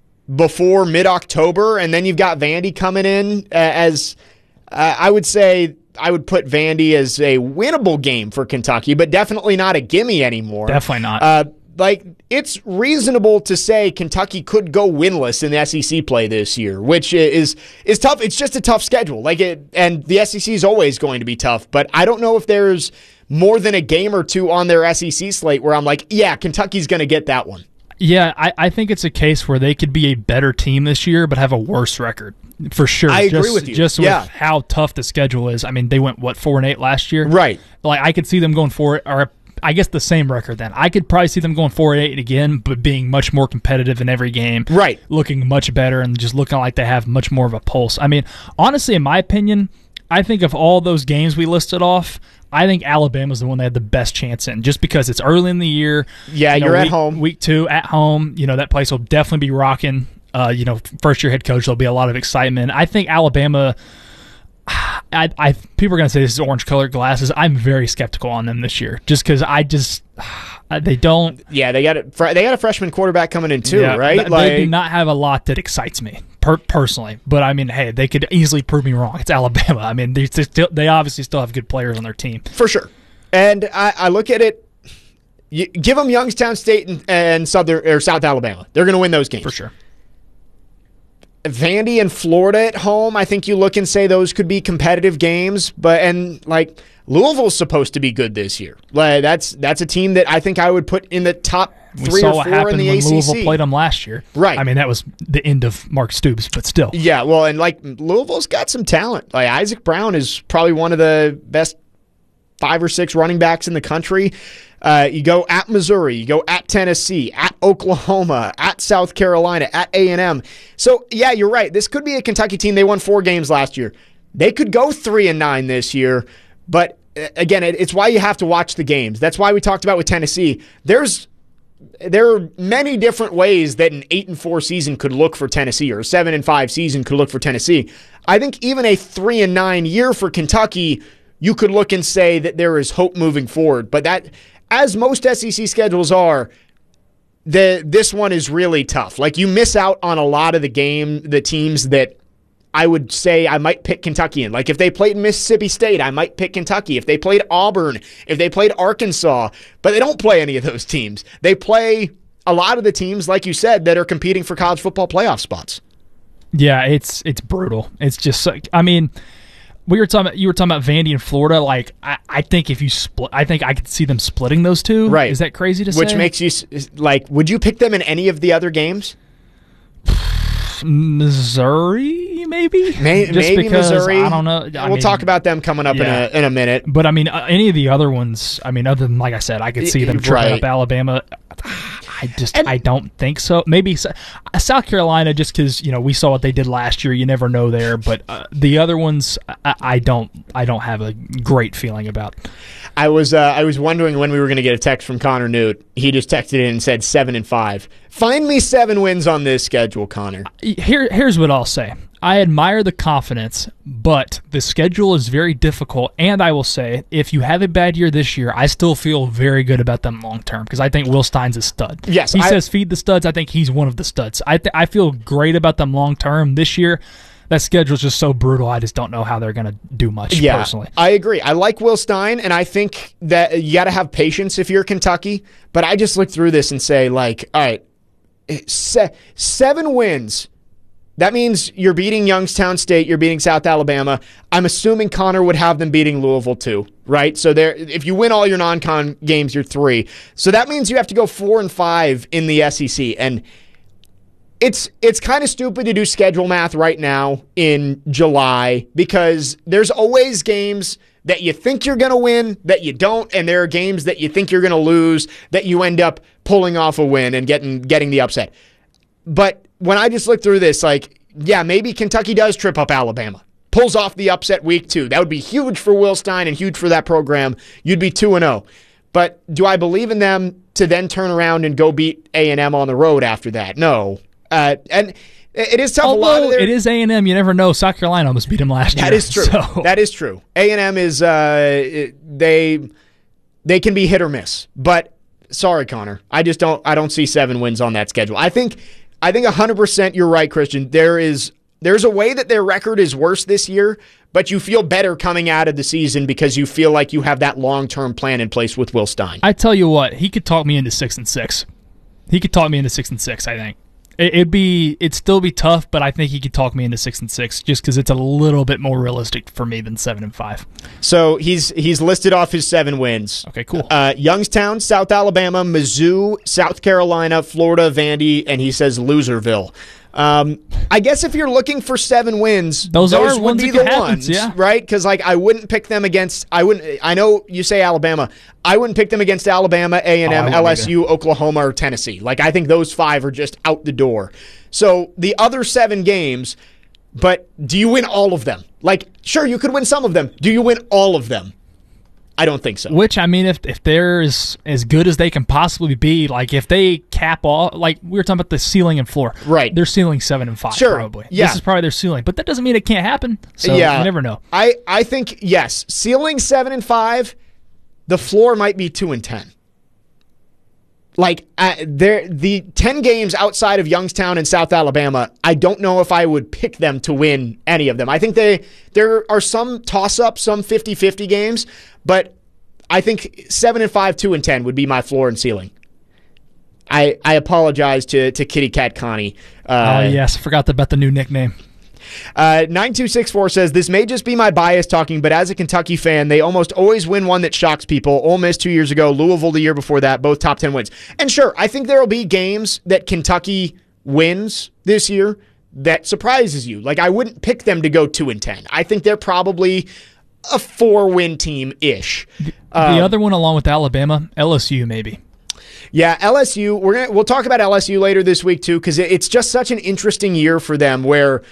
before mid-October, and then you've got Vandy coming in uh, as, uh, I would say, I would put Vandy as a winnable game for Kentucky, but definitely not a gimme anymore. Definitely not. Uh, like, it's reasonable to say Kentucky could go winless in the S E C play this year, which is is tough. It's just a tough schedule. Like it, and the S E C is always going to be tough, but I don't know if there's more than a game or two on their S E C slate where I'm like, yeah, Kentucky's going to get that one. Yeah, I, I think it's a case where they could be a better team this year but have a worse record, for sure. I just, agree with you. Just yeah. with how tough the schedule is. I mean, they went, what, four and eight last year? Right. Like, I could see them going four, or I guess the same record then. I could probably see them going four and eight again, but being much more competitive in every game. Right. Looking much better and just looking like they have much more of a pulse. I mean, honestly, in my opinion, I think of all those games we listed off, I think Alabama's the one they had the best chance in, just because it's early in the year. Yeah, you know, you're week, at home. Week two, at home. You know, that place will definitely be rocking. Uh, you know, first-year head coach, there'll be a lot of excitement. I think Alabama, I, I people are going to say this is orange-colored glasses. I'm very skeptical on them this year, just because I just they don't. Yeah, they got a they got a freshman quarterback coming in too, yeah, right? Th- like, they do not have a lot that excites me per- personally, but I mean, hey, they could easily prove me wrong. It's Alabama. I mean, they still they obviously still have good players on their team for sure. And I, I look at it. You give them Youngstown State and, and Southern or South Alabama. They're going to win those games for sure. Vandy and Florida at home, I think you look and say those could be competitive games, but and like Louisville's supposed to be good this year. Like that's that's a team that I think I would put in the top we three saw or what four happened in the when A C C. Louisville played them last year, right? I mean, that was the end of Mark Stoops, but still, yeah. Well, and like Louisville's got some talent. Like Isaac Brown is probably one of the best five or six running backs in the country. Uh, you go at Missouri, you go at Tennessee, at Oklahoma, at South Carolina, at A and M. So, yeah, you're right. This could be a Kentucky team. They won four games last year. They could go three and nine this year. But, again, it's why you have to watch the games. That's why we talked about with Tennessee. There's there are many different ways that an eight and four season could look for Tennessee, or a seven and five season could look for Tennessee. I think even a three and nine year for Kentucky, you could look and say that there is hope moving forward. But that as most S E C schedules are, the this one is really tough. Like, you miss out on a lot of the game, the teams that I would say I might pick Kentucky in. Like, if they played Mississippi State, I might pick Kentucky. If they played Auburn, if they played Arkansas, but they don't play any of those teams. They play a lot of the teams, like you said, that are competing for college football playoff spots. Yeah, it's it's brutal. It's just, I mean, we were talking about, you were talking about Vandy and Florida. Like, I, I think if you split, I think I could see them splitting those two. Right. Is that crazy to Which say? Which makes you, like, would you pick them in any of the other games? Missouri, maybe? May, Just maybe because, Missouri. I don't know. I we'll mean, talk about them coming up yeah. in a in a minute. But, I mean, uh, any of the other ones, I mean, other than, like I said, I could see them tripping Right. up Alabama. I just, and, I don't think so. Maybe South Carolina, just because, you know, we saw what they did last year. You never know there. But uh, the other ones, I, I don't I don't have a great feeling about. I was uh, I was wondering when we were going to get a text from Connor Newt. He just texted in and said seven and five. Find me seven wins on this schedule, Connor. Here, here's what I'll say. I admire the confidence, but the schedule is very difficult. And I will say, if you have a bad year this year, I still feel very good about them long term because I think Will Stein's a stud. Yes, he I, says feed the studs. I think he's one of the studs. I th- I feel great about them long term. This year, that schedule is just so brutal. I just don't know how they're going to do much. Yeah, personally, I agree. I like Will Stein, and I think that you got to have patience if you're Kentucky. But I just look through this and say, like, all right, se- seven wins. That means you're beating Youngstown State, you're beating South Alabama. I'm assuming Connor would have them beating Louisville too, right? So there, if you win all your non-con games, you're three. So that means you have to go four and five in the S E C. And it's it's kind of stupid to do schedule math right now in July because there's always games that you think you're going to win that you don't, and there are games that you think you're going to lose that you end up pulling off a win and getting getting the upset. But when I just look through this, like, yeah, maybe Kentucky does trip up Alabama, pulls off the upset week two. That would be huge for Will Stein and huge for that program. You'd be two and oh. But do I believe in them to then turn around and go beat A and M on the road after that? No. Uh, and it is tough. Although a lot of their, it is A and M, you never know. South Carolina almost beat them last that year. That is true. So. That is true. A and M is, uh, they they can be hit or miss. But sorry, Connor. I just don't, I don't see seven wins on that schedule. I think... I think one hundred percent you're right, Christian. There is there's a way that their record is worse this year, but you feel better coming out of the season because you feel like you have that long-term plan in place with Will Stein. I tell you what, he could talk me into six and six. He could talk me into six and six, I think. It'd be it'd still be tough, but I think he could talk me into six and six just because it's a little bit more realistic for me than seven and five. So he's he's listed off his seven wins. Okay, cool. Uh, Youngstown, South Alabama, Mizzou, South Carolina, Florida, Vandy, and he says Loserville. Um, I guess if you're looking for seven wins, those, those are would ones be that the can ones, happen, yeah. right? Because like I wouldn't pick them against. I wouldn't. I know you say Alabama. I wouldn't pick them against Alabama, A and M, oh, L S U, either. Oklahoma, or Tennessee. Like I think those five are just out the door. So the other seven games, but do you win all of them? Like sure, you could win some of them. Do you win all of them? I don't think so. Which, I mean, if if they're as, as good as they can possibly be, like if they cap all, like we were talking about the ceiling and floor. Right. They're ceiling seven and five, sure. probably. Yeah. This is probably their ceiling. But that doesn't mean it can't happen. So yeah. you never know. I, I think, yes, ceiling seven and five, the floor might be two and ten. Like, uh, there, the ten games outside of Youngstown and South Alabama, I don't know if I would pick them to win any of them. I think they there are some toss-ups, some fifty-fifty games, but I think seven and five, two and ten would be my floor and ceiling. I I apologize to to Kitty Cat Connie. Uh, oh, yes. I forgot about the new nickname. Uh, nine two six four says, this may just be my bias talking, but as a Kentucky fan, they almost always win one that shocks people. Ole Miss two years ago, Louisville the year before that, both top ten wins. And sure, I think there will be games that Kentucky wins this year that surprises you. Like, I wouldn't pick them to go two and ten. I think they're probably a four-win team-ish. The, um, the other one, along with Alabama, L S U maybe. Yeah, L S U, we're gonna, we'll talk about L S U later this week, too, because it's just such an interesting year for them where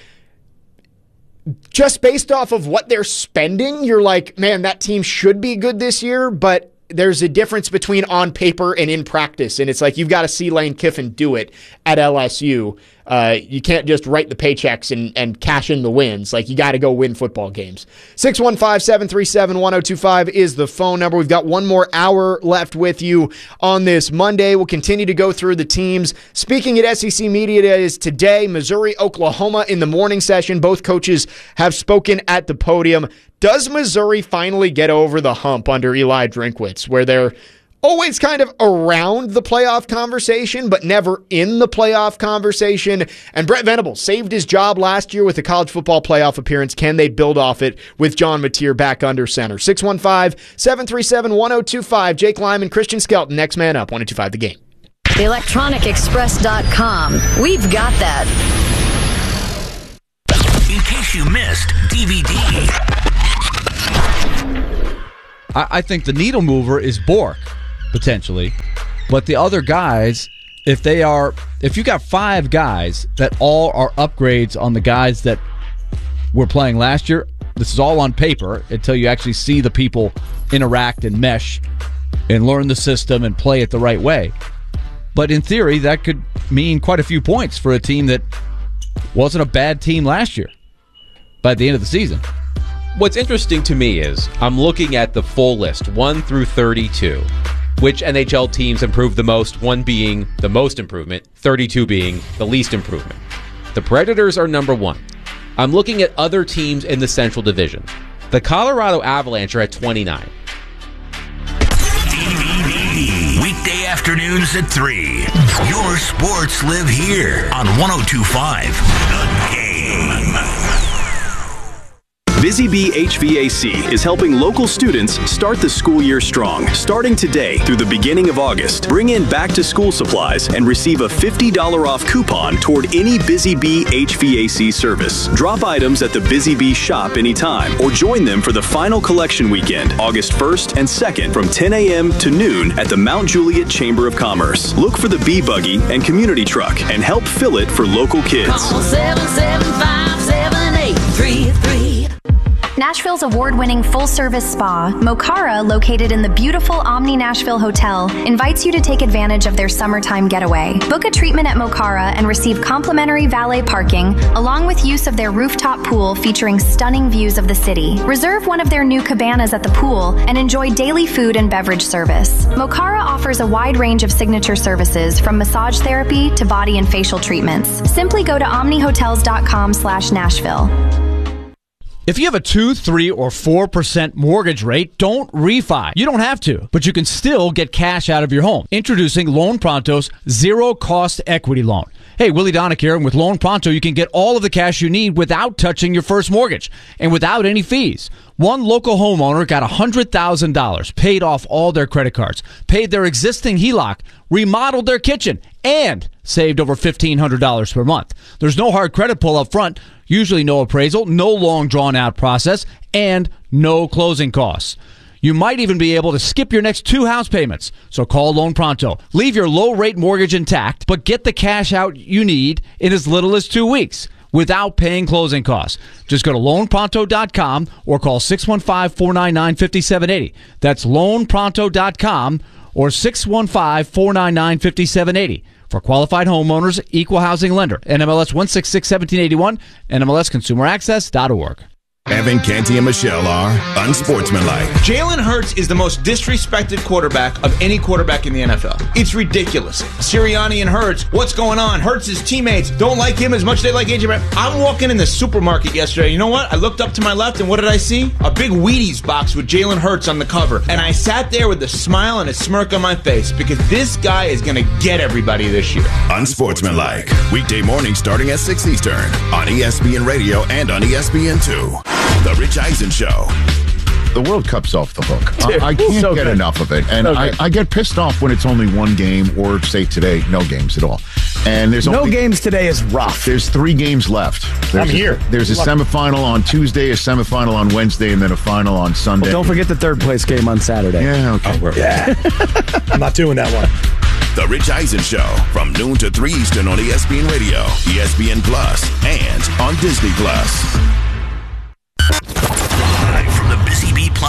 just based off of what they're spending, you're like, man, that team should be good this year, but there's a difference between on paper and in practice, and it's like you've got to see Lane Kiffin do it at L S U. Uh, you can't just write the paychecks and, and cash in the wins. Like, you got to go win football games. six one five, seven three seven, one oh two five is the phone number. We've got one more hour left with you on this Monday. We'll continue to go through the teams. Speaking at S E C Media Days today, Missouri, Oklahoma in the morning session. Both coaches have spoken at the podium. Does Missouri finally get over the hump under Eli Drinkwitz, where they're always kind of around the playoff conversation, but never in the playoff conversation? And Brett Venables saved his job last year with a college football playoff appearance. Can they build off it with John Mateer back under center? six one five, seven three seven, one oh two five. Jake Lyman, Christian Skelton, next man up, one oh two five The Game. electronic express dot com. We've got that. In case you missed D V D. I, I think the needle mover is Bork, potentially. But the other guys, if they are, if you got five guys that all are upgrades on the guys that were playing last year, this is all on paper until you actually see the people interact and mesh and learn the system and play it the right way. But in theory, that could mean quite a few points for a team that wasn't a bad team last year by the end of the season. What's interesting to me is I'm looking at the full list, one through thirty-two. Which N H L teams improved the most, one being the most improvement, thirty-two being the least improvement. The Predators are number one. I'm looking at other teams in the Central Division. The Colorado Avalanche are at twenty-nine. Weekday afternoons at three. Your sports live here on one oh two five The Game. Busy Bee H V A C is helping local students start the school year strong. Starting today through the beginning of August, bring in back-to-school supplies and receive a fifty dollars off coupon toward any Busy Bee H V A C service. Drop items at the Busy Bee shop anytime or join them for the final collection weekend, August first and second from ten a.m. to noon at the Mount Juliet Chamber of Commerce. Look for the Bee Buggy and Community Truck and help fill it for local kids. Call seven seven five, seven eight three three. Nashville's award-winning full-service spa, Mokara, located in the beautiful Omni Nashville Hotel, invites you to take advantage of their summertime getaway. Book a treatment at Mokara and receive complimentary valet parking, along with use of their rooftop pool featuring stunning views of the city. Reserve one of their new cabanas at the pool and enjoy daily food and beverage service. Mokara offers a wide range of signature services, from massage therapy to body and facial treatments. Simply go to omnihotels.com slash Nashville. If you have a two, three, or four percent mortgage rate, don't refi. You don't have to, but you can still get cash out of your home. Introducing Loan Pronto's zero-cost equity loan. Hey, Willie Donick here, and with Loan Pronto, you can get all of the cash you need without touching your first mortgage and without any fees. One local homeowner got one hundred thousand dollars, paid off all their credit cards, paid their existing H E L O C, remodeled their kitchen, and saved over fifteen hundred dollars per month. There's no hard credit pull up front, usually no appraisal, no long drawn-out process, and no closing costs. You might even be able to skip your next two house payments. So call Loan Pronto. Leave your low-rate mortgage intact, but get the cash out you need in as little as two weeks without paying closing costs. Just go to loan pronto dot com or call six one five, four nine nine, five seven eight zero. That's loan pronto dot com or six one five, four nine nine, five seven eight zero. For qualified homeowners, equal housing lender. N M L S one six six, one seven eight one, N M L S consumer access dot org. Evan, Canty, and Michelle are unsportsmanlike. Jalen Hurts is the most disrespected quarterback of any quarterback in the N F L. It's ridiculous. Sirianni and Hurts, what's going on? Hurts' teammates don't like him as much as they like A J Brown. I'm walking in the supermarket yesterday. You know what? I looked up to my left, and what did I see? A big Wheaties box with Jalen Hurts on the cover. And I sat there with a smile and a smirk on my face because this guy is going to get everybody this year. Unsportsmanlike. Weekday morning starting at six Eastern on E S P N Radio and on E S P N two. The Rich Eisen Show. The World Cup's off the hook. Dude, I, I can't so get good. enough of it. And So I, good. I get pissed off when it's only one game, or say today, no games at all. And there's No only, games today is rough. There's three games left. There's I'm a, here. There's a Look. semifinal on Tuesday, a semifinal on Wednesday, and then a final on Sunday. Well, don't forget the third place game on Saturday. Yeah, okay. Oh, yeah. I'm not doing that one. The Rich Eisen Show from noon to three Eastern on E S P N Radio, E S P N Plus, and on Disney Plus. Live from the Busy Bee Plumbing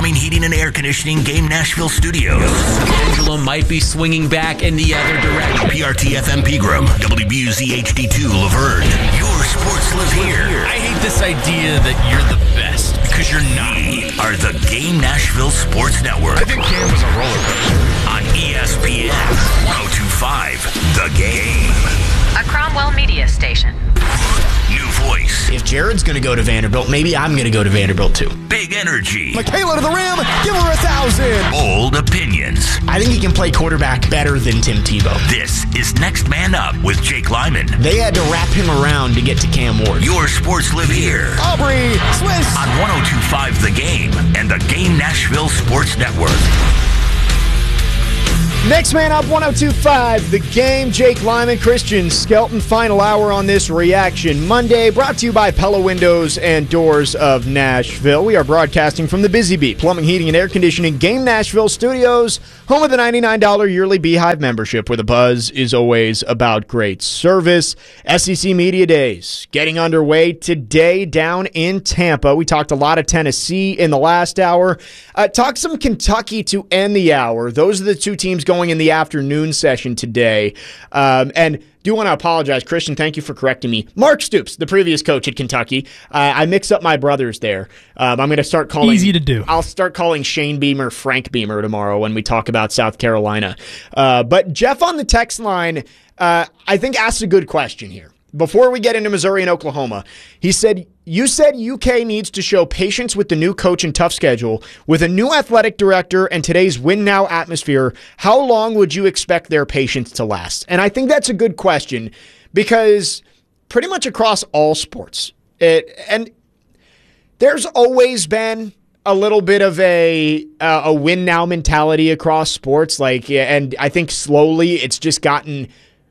Plumbing, Heating, and Air Conditioning Game Nashville Studios. Pendulum might be swinging back in the other direction. P R T F M Pegram, W B U Z H D two Laverne. Your sports live here. I hate this idea that you're the best because you're not. We are the Game Nashville Sports Network. I think Cam was a roller coaster. On E S P N one oh two point five, The Game. A Cromwell media station. New voice. If Jared's going to go to Vanderbilt, maybe I'm going to go to Vanderbilt too. Big energy. Michaela to the rim. Give her a thousand. Bold opinions. I think he can play quarterback better than Tim Tebow. This is Next Man Up with Jake Lyman. They had to wrap him around to get to Cam Ward. Your sports live here. Aubrey Swiss. On one oh two point five The Game and the Game Nashville Sports Network. Next Man Up, one oh two point five The Game. Jake Lyman, Christian Skelton. Final hour on this Reaction Monday, brought to you by Pella Windows and Doors of Nashville. We are broadcasting from the Busy Bee Plumbing, Heating, and Air Conditioning Game Nashville Studios, home of the ninety-nine dollars yearly Beehive membership, where the buzz is always about great service. S E C Media Days getting underway today down in Tampa. We talked a lot of Tennessee in the last hour. Uh, talked some Kentucky to end the hour. Those are the two teams going in the afternoon session today. Um, and do want to apologize, Christian, thank you for correcting me. Mark Stoops, the previous coach at Kentucky. Uh, I mixed up my brothers there. Um, I'm going to start calling... Easy to do. I'll start calling Shane Beamer Frank Beamer tomorrow when we talk about South Carolina. Uh, but Jeff on the text line, uh, I think, asked a good question here. Before we get into Missouri and Oklahoma, he said, you said U K needs to show patience with the new coach and tough schedule. With a new athletic director and today's win now atmosphere, how long would you expect their patience to last? And I think that's a good question because pretty much across all sports, it, and there's always been a little bit of a uh, a win now mentality across sports. Like, and I think slowly it's just gotten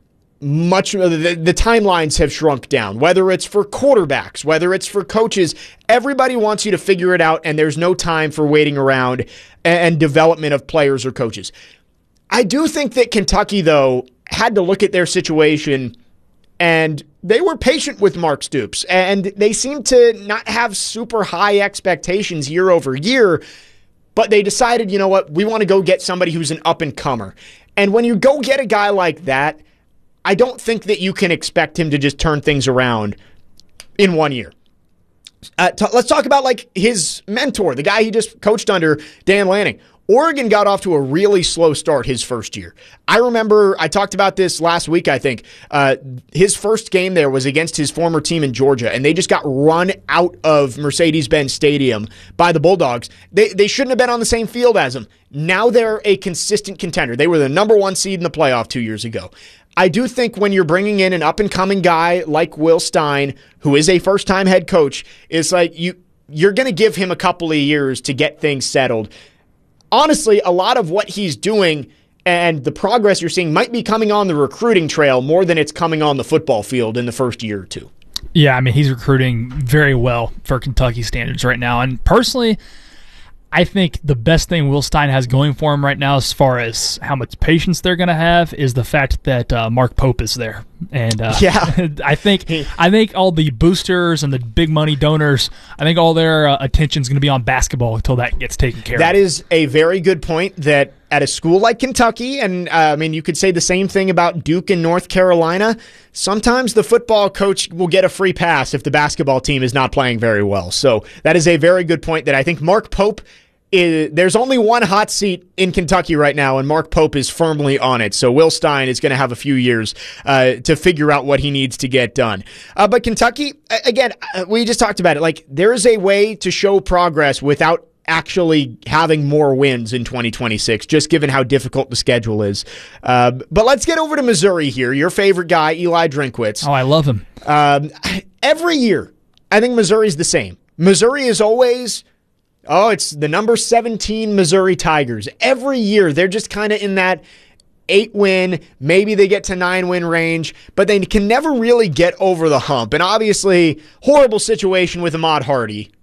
much of the, the timelines have shrunk down, whether it's for quarterbacks, whether it's for coaches. Everybody wants you to figure it out, and there's no time for waiting around and, and development of players or coaches. I do think that Kentucky, though, had to look at their situation, and they were patient with Mark Stoops, and they seemed to not have super high expectations year over year, but they decided, you know what, we want to go get somebody who's an up-and-comer. And when you go get a guy like that, I don't think that you can expect him to just turn things around in one year. Uh, t- let's talk about like his mentor, the guy he just coached under, Dan Lanning. Oregon got off to a really slow start his first year. I remember, I talked about this last week, I think. Uh, his first game there was against his former team in Georgia, and they just got run out of Mercedes-Benz Stadium by the Bulldogs. They, they shouldn't have been on the same field as them. Now they're a consistent contender. They were the number one seed in the playoff two years ago. I do think when you're bringing in an up-and-coming guy like Will Stein, who is a first-time head coach, it's like you, you're going to give him a couple of years to get things settled. Honestly, a lot of what he's doing and the progress you're seeing might be coming on the recruiting trail more than it's coming on the football field in the first year or two. Yeah, I mean, he's recruiting very well for Kentucky standards right now. And personally, I think the best thing Will Stein has going for him right now, as far as how much patience they're going to have, is the fact that uh, Mark Pope is there, and uh, yeah, I think I think all the boosters and the big money donors, I think all their uh, attention is going to be on basketball until that gets taken care that of. That is a very good point. That at a school like Kentucky, and uh, I mean, you could say the same thing about Duke and North Carolina. Sometimes the football coach will get a free pass if the basketball team is not playing very well. So that is a very good point that I think Mark Pope is, there's only one hot seat in Kentucky right now, and Mark Pope is firmly on it. So Will Stein is going to have a few years uh, to figure out what he needs to get done. Uh, but Kentucky, again, we just talked about it. Like, there is a way to show progress without actually having more wins in twenty twenty-six, just given how difficult the schedule is. Uh, but let's get over to Missouri here. Your favorite guy, Eli Drinkwitz. Oh, I love him. Um, every year, I think Missouri's the same. Missouri is always, oh, it's the number seventeen Missouri Tigers. Every year, they're just kind of in that eight-win, maybe they get to nine-win range, but they can never really get over the hump. And obviously, horrible situation with Ahmad Hardy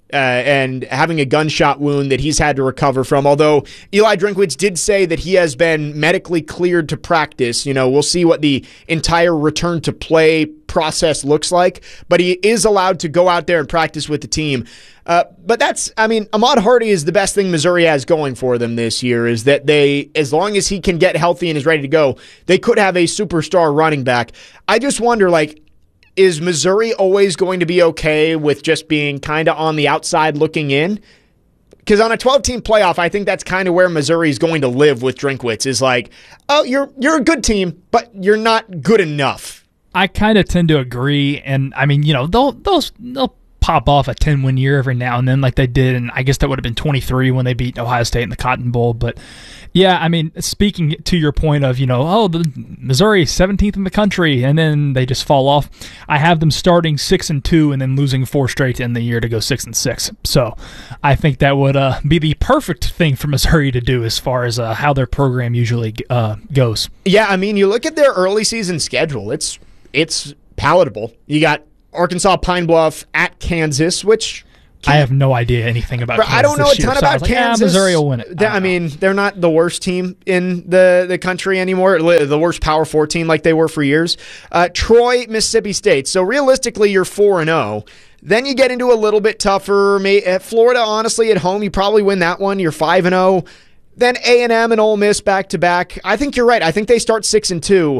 uh, and having a gunshot wound that he's had to recover from. Although Eli Drinkwitz did say that he has been medically cleared to practice. You know, we'll see what the entire return to play process looks like, but he is allowed to go out there and practice with the team. Uh, but that's, I mean, Ahmad Hardy is the best thing Missouri has going for them this year, is that they, as long as he can get healthy and is ready to go, they could have a superstar running back. I just wonder, like, is Missouri always going to be okay with just being kind of on the outside looking in? Because on a twelve-team playoff, I think that's kind of where Missouri is going to live with Drinkwitz, is like, oh, you're you're a good team, but you're not good enough. I kind of tend to agree, and I mean, you know, they'll they'll they'll pop off a ten-win year every now and then, like they did, and I guess that would have been twenty-three when they beat Ohio State in the Cotton Bowl. But yeah, I mean, speaking to your point of, you know, oh, the Missouri seventeenth in the country, and then they just fall off. I have them starting six and two, and then losing four straight to end the year to go six and six. So I think that would uh, be the perfect thing for Missouri to do as far as uh, how their program usually uh, goes. Yeah, I mean, you look at their early season schedule; it's it's palatable. You got Arkansas, Pine Bluff, at Kansas, which can, I have no idea anything about. Kansas I don't know a ton year, about so like, Kansas. Yeah, Missouri will win it. I, I mean, they're not the worst team in the, the country anymore, the worst Power Four team like they were for years. Uh, Troy, Mississippi State. So realistically, you're four and zero. Then you get into a little bit tougher. At Florida, honestly, at home, you probably win that one. You're five and zero. Then A and M and Ole Miss back to back. I think you're right. I think they start six and two.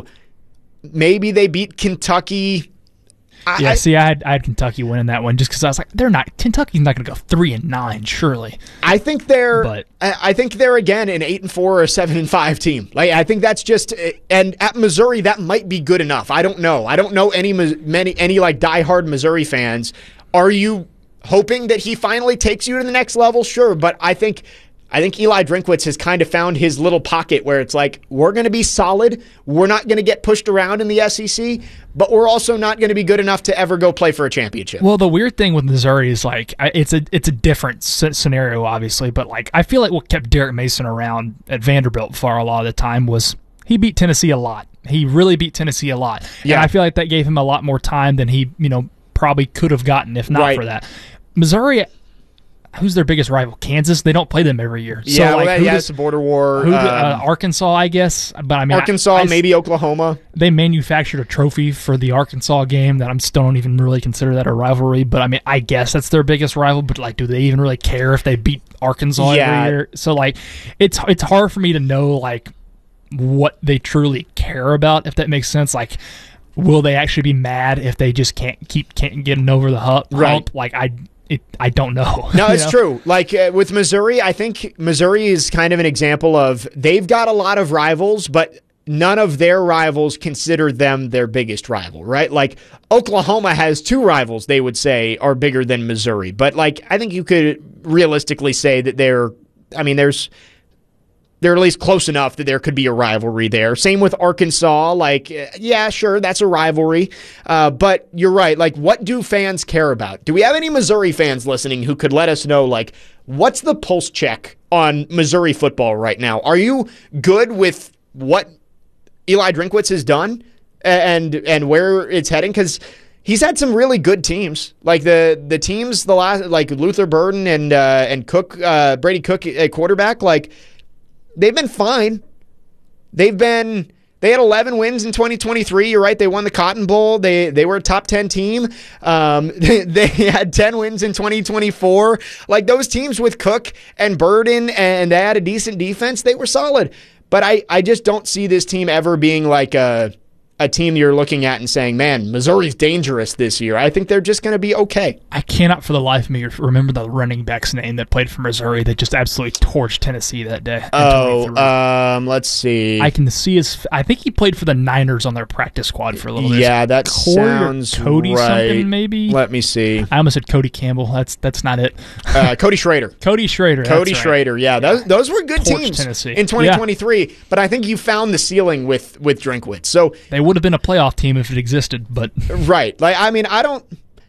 Maybe they beat Kentucky. I, yeah, see, I had, I had Kentucky winning that one just because I was like, they're not Kentucky's not going to go three and nine, surely. I think they're, but, I think they're again an eight and four or a seven and five team. Like I think that's just, and at Missouri that might be good enough. I don't know. I don't know any many any like diehard Missouri fans. Are you hoping that he finally takes you to the next level? Sure, but I think. I think Eli Drinkwitz has kind of found his little pocket where it's like, we're going to be solid. We're not going to get pushed around in the S E C, but we're also not going to be good enough to ever go play for a championship. Well, the weird thing with Missouri is like, it's a it's a different scenario, obviously, but like I feel like what kept Derek Mason around at Vanderbilt for a lot of the time was he beat Tennessee a lot. He really beat Tennessee a lot. Yeah. And I feel like that gave him a lot more time than he, you know, probably could have gotten if not right. for that. Missouri, who's their biggest rival? Kansas. They don't play them every year. So yeah, like, well, that, who yeah, does, it's a border war. Who, um, uh, Arkansas, I guess. But I mean, Arkansas, I, I, maybe Oklahoma. They manufactured a trophy for the Arkansas game that I'm still don't even really consider that a rivalry. But I mean, I guess that's their biggest rival. But like, do they even really care if they beat Arkansas yeah. every year? So like, it's it's hard for me to know like what they truly care about, if that makes sense. Like, will they actually be mad if they just can't keep can't getting over the hump? Right. Like I. It, I don't know. No, it's know? true. Like uh, with Missouri, I think Missouri is kind of an example of they've got a lot of rivals, but none of their rivals consider them their biggest rival, right? Like Oklahoma has two rivals they would say are bigger than Missouri, but like I think you could realistically say that they're, I mean, there's, they're at least close enough that there could be a rivalry there. Same with Arkansas. Like, yeah, sure, that's a rivalry. Uh, but you're right. Like, what do fans care about? Do we have any Missouri fans listening who could let us know, like, what's the pulse check on Missouri football right now? Are you good with what Eli Drinkwitz has done and and where it's heading? Because he's had some really good teams, like the the teams the last, like Luther Burden and uh, and Cook, uh, Brady Cook at quarterback, like. They've been fine. They've been they had eleven wins in twenty twenty-three. You're right. They won the Cotton Bowl. They they were a top ten team. Um, they, they had ten wins in twenty twenty-four. Like those teams with Cook and Burden, and they had a decent defense. They were solid. But I, I just don't see this team ever being like a a team you're looking at and saying, man, Missouri's dangerous this year. I think they're just going to be okay. I cannot for the life of me remember the running back's name that played for Missouri that just absolutely torched Tennessee that day. Oh, um, let's see. I can see his, I think he played for the Niners on their practice squad for a little bit. Yeah, that Corey sounds Cody right. something maybe? Let me see. I almost said Cody Campbell. That's that's not it. uh, Cody Schrader. Cody Schrader. Cody that's Schrader, right. yeah. Those, those were good Torched teams Tennessee. in twenty twenty-three, yeah. But I think you found the ceiling with, with Drinkwitz. So they would have been a playoff team if it existed, but right. Like I mean, I don't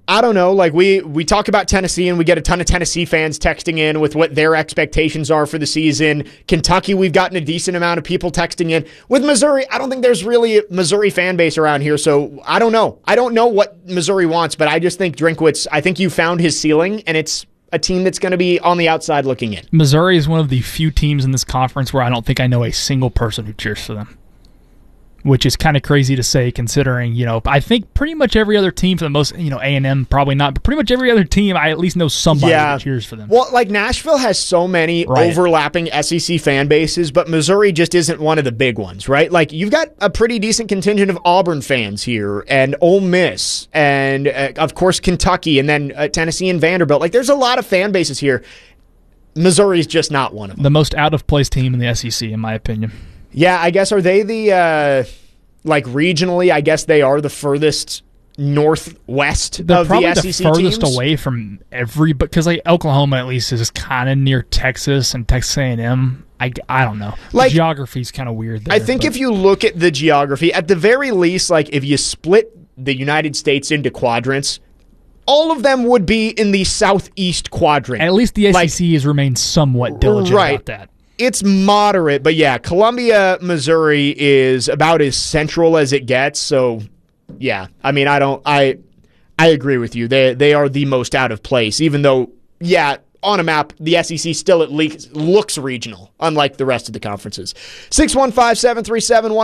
I don't know. Like we we talk about Tennessee, and we get a ton of Tennessee fans texting in with what their expectations are for the season. Kentucky, we've gotten a decent amount of people texting in. With Missouri, I don't think there's really a Missouri fan base around here, so I don't know. I don't know what Missouri wants, but I just think Drinkwitz, I think you found his ceiling, and it's a team that's going to be on the outside looking in. Missouri is one of the few teams in this conference where I don't think I know a single person who cheers for them, which is kind of crazy to say considering, you know, I think pretty much every other team for the most, you know, A and M probably not, but pretty much every other team, I at least know somebody yeah. that cheers for them. Well, like Nashville has so many right. overlapping S E C fan bases, but Missouri just isn't one of the big ones, right? Like you've got a pretty decent contingent of Auburn fans here and Ole Miss and, uh, of course, Kentucky and then uh, Tennessee and Vanderbilt. Like there's a lot of fan bases here. Missouri's just not one of them. The most out-of-place team in the S E C, in my opinion. Yeah, I guess, are they the, uh, like regionally, I guess they are the furthest northwest They're of probably the S E C the furthest teams. away from every, because like Oklahoma at least is kind of near Texas and Texas A and M. I, I don't know. Like, the geography's kind of weird there. I think but. if you look at the geography, at the very least, like if you split the United States into quadrants, all of them would be in the southeast quadrant. At least the S E C like, has remained somewhat diligent right. about that. It's moderate, but yeah, Columbia, Missouri is about as central as it gets. So, yeah, I mean, I don't, I, I agree with you. They they are the most out of place, even though, yeah, on a map, the S E C still at least looks regional, unlike the rest of the conferences. six one five, seven three seven, one